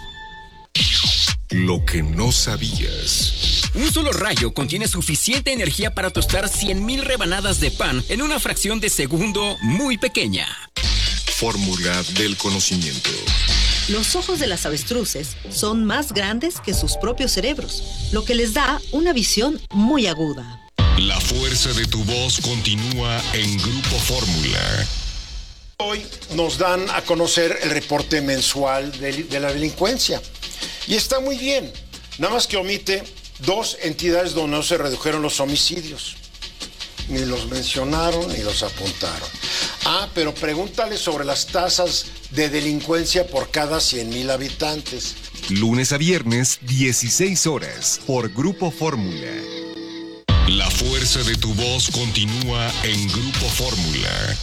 Lo que no sabías. Un solo rayo contiene suficiente energía para tostar 100,000 rebanadas de pan en una fracción de segundo muy pequeña. Fórmula del conocimiento. Los ojos de las avestruces son más grandes que sus propios cerebros, lo que les da una visión muy aguda. La fuerza de tu voz continúa en Grupo Fórmula. Hoy nos dan a conocer el reporte mensual de la delincuencia. Y está muy bien, nada más que omite 2 entidades donde no se redujeron los homicidios. Ni los mencionaron ni los apuntaron. Pero pregúntale sobre las tasas de delincuencia por cada 100,000 habitantes. Lunes a viernes, 16 horas, por Grupo Fórmula. La fuerza de tu voz continúa en Grupo Fórmula.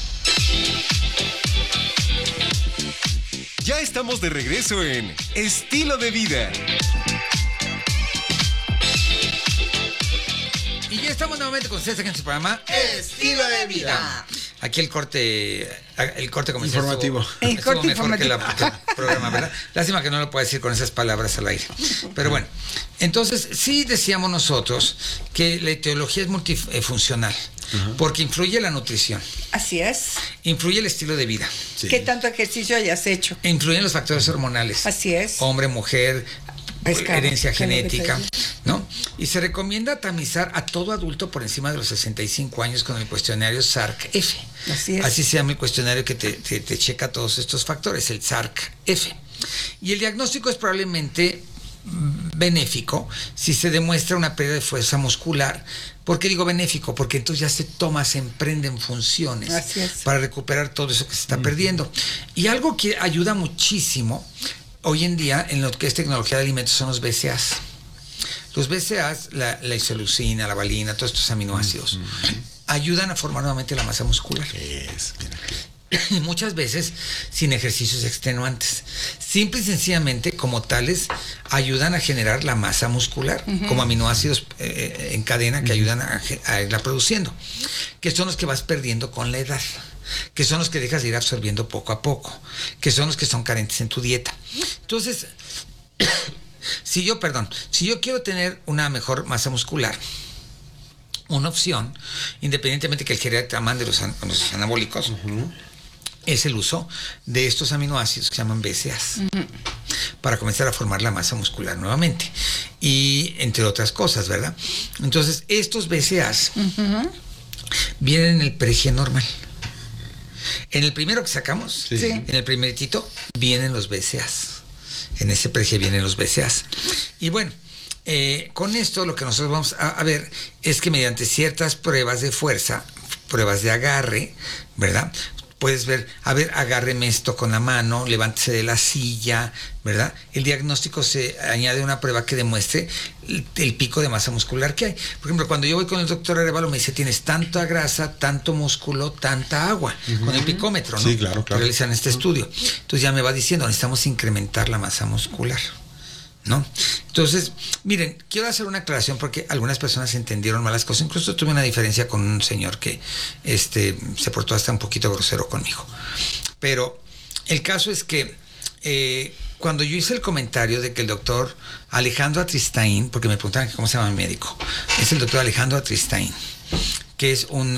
Ya estamos de regreso en Estilo de Vida. Y ya estamos nuevamente con ustedes aquí en su programa Estilo de Vida. Aquí el corte comercial informativo. El corte mejor que el programa, ¿verdad? Lástima que no lo pueda decir con esas palabras al aire. Pero bueno, entonces sí decíamos nosotros que la etiología es multifuncional. Porque influye la nutrición. Así es. Influye el estilo de vida. Sí. ¿Qué tanto ejercicio hayas hecho? Influyen los factores hormonales. Así es. Hombre, mujer, herencia genética, ¿no? Y se recomienda tamizar a todo adulto por encima de los 65 años con el cuestionario SARC-F. Así es. Así se llama el cuestionario que te checa todos estos factores, el SARC-F. Y el diagnóstico es probablemente benéfico si se demuestra una pérdida de fuerza muscular. ¿Por qué digo benéfico? Porque entonces ya se emprenden funciones para recuperar todo eso que se está perdiendo. Y algo que ayuda muchísimo hoy en día en lo que es tecnología de alimentos son los BCAAs. Los BCAAs, la isoleucina, la valina, todos estos aminoácidos, ayudan a formar nuevamente la masa muscular. Y muchas veces sin ejercicios extenuantes. Simple y sencillamente, como tales, ayudan a generar la masa muscular, como aminoácidos en cadena que ayudan a irla produciendo, que son los que vas perdiendo con la edad, que son los que dejas de ir absorbiendo poco a poco, que son los que son carentes en tu dieta. Entonces, si yo quiero tener una mejor masa muscular, una opción, independientemente que el geriatra mande los anabólicos, es el uso de estos aminoácidos que se llaman BCAAs para comenzar a formar la masa muscular nuevamente y entre otras cosas, ¿verdad? Entonces estos BCAAs vienen en el PRG normal. En el primero que sacamos, en el primeritito, vienen los BCAAs. En ese PRG vienen los BCAAs. Y bueno, con esto lo que nosotros vamos a ver es que mediante ciertas pruebas de fuerza, pruebas de agarre, ¿verdad?, puedes ver, a ver, agárreme esto con la mano, levántese de la silla, ¿verdad? El diagnóstico se añade una prueba que demuestre el pico de masa muscular que hay. Por ejemplo, cuando yo voy con el doctor Arevalo, me dice, tienes tanta grasa, tanto músculo, tanta agua, con el picómetro, ¿no? Sí, claro. Realizan este estudio. Entonces ya me va diciendo, necesitamos incrementar la masa muscular, ¿no? Entonces, miren, quiero hacer una aclaración porque algunas personas entendieron mal las cosas. Incluso tuve una diferencia con un señor que se portó hasta un poquito grosero conmigo. Pero el caso es que cuando yo hice el comentario de que el doctor Alejandro Atristain, porque me preguntaban cómo se llama mi médico, es el doctor Alejandro Atristain, que es un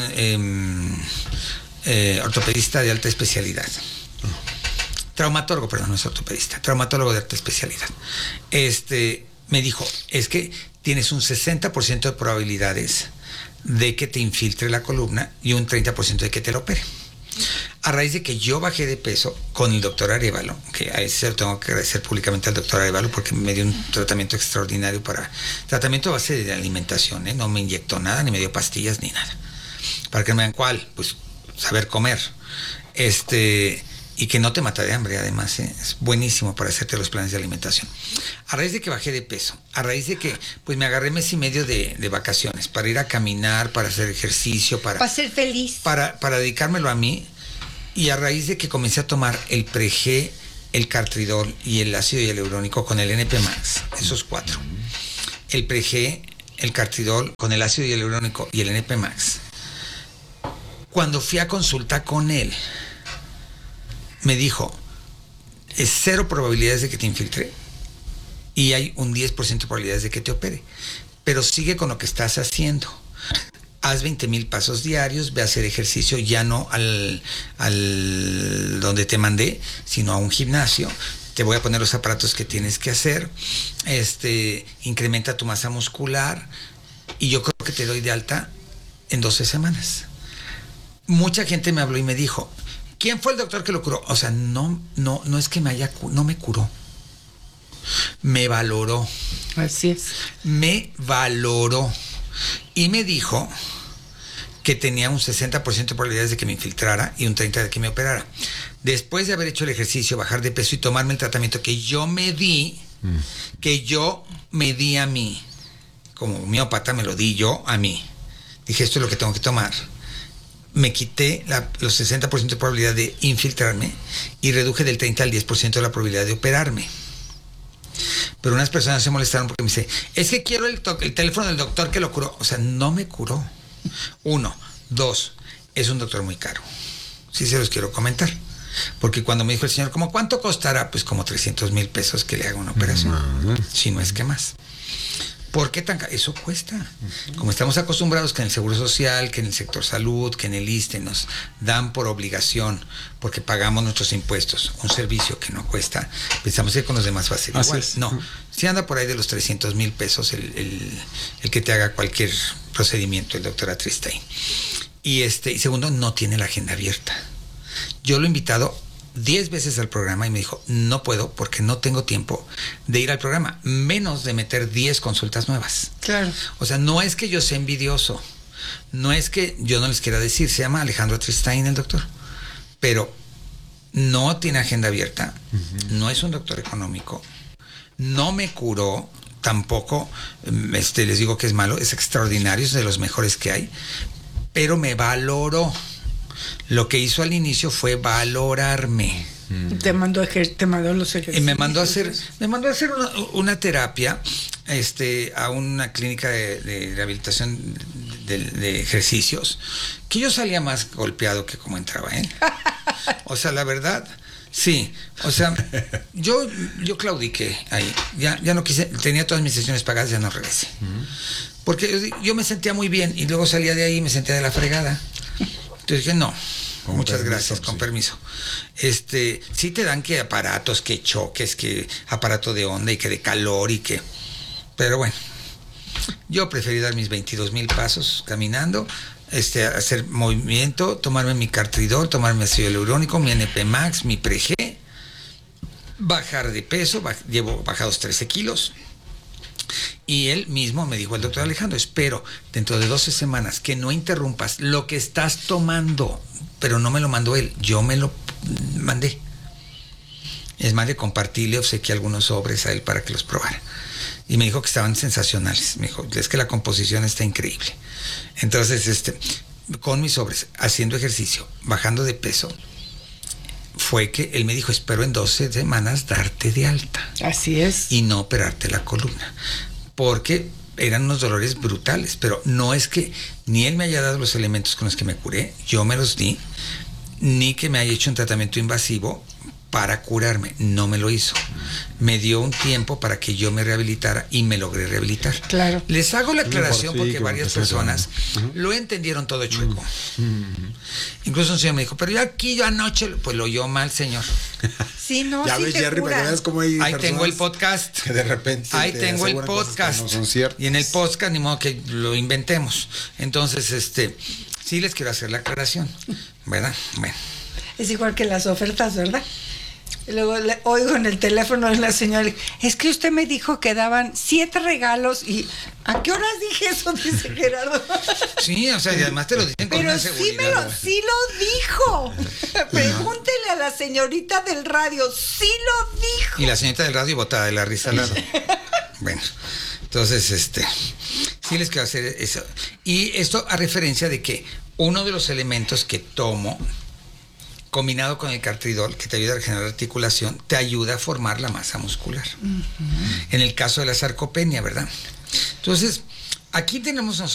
ortopedista de alta especialidad. Traumatólogo, perdón, no es ortopedista, traumatólogo de alta especialidad. Me dijo, es que tienes un 60% de probabilidades de que te infiltre la columna y un 30% de que te lo opere. A raíz de que yo bajé de peso con el doctor Arevalo, que a ese lo tengo que agradecer públicamente al doctor Arevalo porque me dio un tratamiento extraordinario tratamiento a base de alimentación, no me inyectó nada, ni me dio pastillas, ni nada. Para que me vean cuál, pues saber comer. Y que no te mata de hambre, además, es buenísimo para hacerte los planes de alimentación. A raíz de que bajé de peso, a raíz de que pues me agarré mes y medio de vacaciones para ir a caminar, para hacer ejercicio, para ser feliz, para dedicármelo a mí, y a raíz de que comencé a tomar el Pre-G, el Cartridol y el ácido hialurónico con el NP Max, esos 4. El Pre-G, el Cartridol con el ácido hialurónico y el NP Max. Cuando fui a consulta con él, me dijo, es 0 probabilidades de que te infiltre y hay un 10% de probabilidades de que te opere, pero sigue con lo que estás haciendo. Haz 20,000 pasos diarios, ve a hacer ejercicio, ya no al donde te mandé, sino a un gimnasio. Te voy a poner los aparatos que tienes que hacer, incrementa tu masa muscular y yo creo que te doy de alta en 12 semanas. Mucha gente me habló y me dijo, ¿quién fue el doctor que lo curó? O sea, no es que no me curó. Me valoró. Así es. Me valoró. Y me dijo que tenía un 60% de probabilidades de que me infiltrara y un 30% de que me operara. Después de haber hecho el ejercicio, bajar de peso y tomarme el tratamiento que yo me di, a mí, como homeópata me lo di yo a mí. Dije, esto es lo que tengo que tomar. Me quité los 60% de probabilidad de infiltrarme y reduje del 30 al 10% de la probabilidad de operarme. Pero unas personas se molestaron porque me dice, es que quiero el teléfono del doctor que lo curó. O sea, no me curó. 1, 2, es un doctor muy caro. Sí se los quiero comentar. Porque cuando me dijo el señor, ¿cómo cuánto costará? Pues como 300,000 pesos que le haga una operación. Si no es que más. ¿Por qué tan caro? Eso cuesta. Como estamos acostumbrados que en el Seguro Social, que en el sector salud, que en el ISSSTE nos dan por obligación, porque pagamos nuestros impuestos, un servicio que no cuesta, pensamos que con los demás va a ser igual. No, si anda por ahí de los 300,000 pesos el que te haga cualquier procedimiento, el doctor Atristain. Y segundo, no tiene la agenda abierta. Yo lo he invitado 10 veces al programa y me dijo, no puedo porque no tengo tiempo de ir al programa, menos de meter 10 consultas nuevas. Claro. O sea, no es que yo sea envidioso, no es que yo no les quiera decir, se llama Alejandro Atristain el doctor, pero no tiene agenda abierta, no es un doctor económico, no me curó, tampoco les digo que es malo, es extraordinario, es de los mejores que hay, pero me valoró. Lo que hizo al inicio fue valorarme. Te mandó los ejercicios. Y me mandó a hacer una terapia a una clínica de rehabilitación de ejercicios, que yo salía más golpeado que como entraba, O sea, la verdad, sí. O sea, yo claudiqué ahí. Ya no quise, tenía todas mis sesiones pagadas, ya no regresé. Porque yo me sentía muy bien y luego salía de ahí y me sentía de la fregada. Entonces dije, no, muchas gracias, con permiso. Sí te dan que aparatos, que choques, que aparato de onda y que de calor y que... Pero bueno, yo preferí dar mis 22,000 pasos caminando, hacer movimiento, tomarme mi Cartridol, tomarme ácido hialurónico, mi NP Max, mi Pre-G, bajar de peso, llevo bajados 13 kilos. Y él mismo me dijo, el doctor Alejandro, espero dentro de 12 semanas que no interrumpas lo que estás tomando. Pero no me lo mandó él, yo me lo mandé. Es más, le compartí, le obsequié algunos sobres a él para que los probara. Y me dijo que estaban sensacionales. Me dijo, es que la composición está increíble. Entonces, con mis sobres, haciendo ejercicio, bajando de peso, fue que él me dijo, espero en 12 semanas darte de alta. Así es. Y no operarte la columna. Porque eran unos dolores brutales, pero no es que ni él me haya dado los elementos con los que me curé, yo me los di, ni que me haya hecho un tratamiento invasivo para curarme, no me lo hizo. Me dio un tiempo para que yo me rehabilitara y me logré rehabilitar. Claro. Les hago la aclaración porque varias personas lo entendieron todo chueco. Incluso un señor me dijo, pero yo aquí, yo anoche, pues lo oyó mal, señor. Sí, no, ya sí ves, te Jerry, para que veas cómo hay ahí tengo el podcast. Que de repente ahí tengo el podcast. No son ciertas. Y en el podcast, ni modo que lo inventemos. Entonces, sí les quiero hacer la aclaración, ¿verdad? Bueno. Es igual que las ofertas, ¿verdad? Y luego le oigo en el teléfono de la señora, es que usted me dijo que daban 7 regalos y ¿a qué horas dije eso? Dice Gerardo. Sí, o sea, y además te lo dicen con una seguridad. Sí lo dijo. Pregúntele a la señorita del radio, sí lo dijo. Y la señorita del radio botada de la risa al lado. Bueno, entonces, sí les quiero hacer eso. Y esto a referencia de que uno de los elementos que tomo combinado con el cartridol, que te ayuda a regenerar articulación, te ayuda a formar la masa muscular. En el caso de la sarcopenia, ¿verdad? Entonces, aquí tenemos nosotros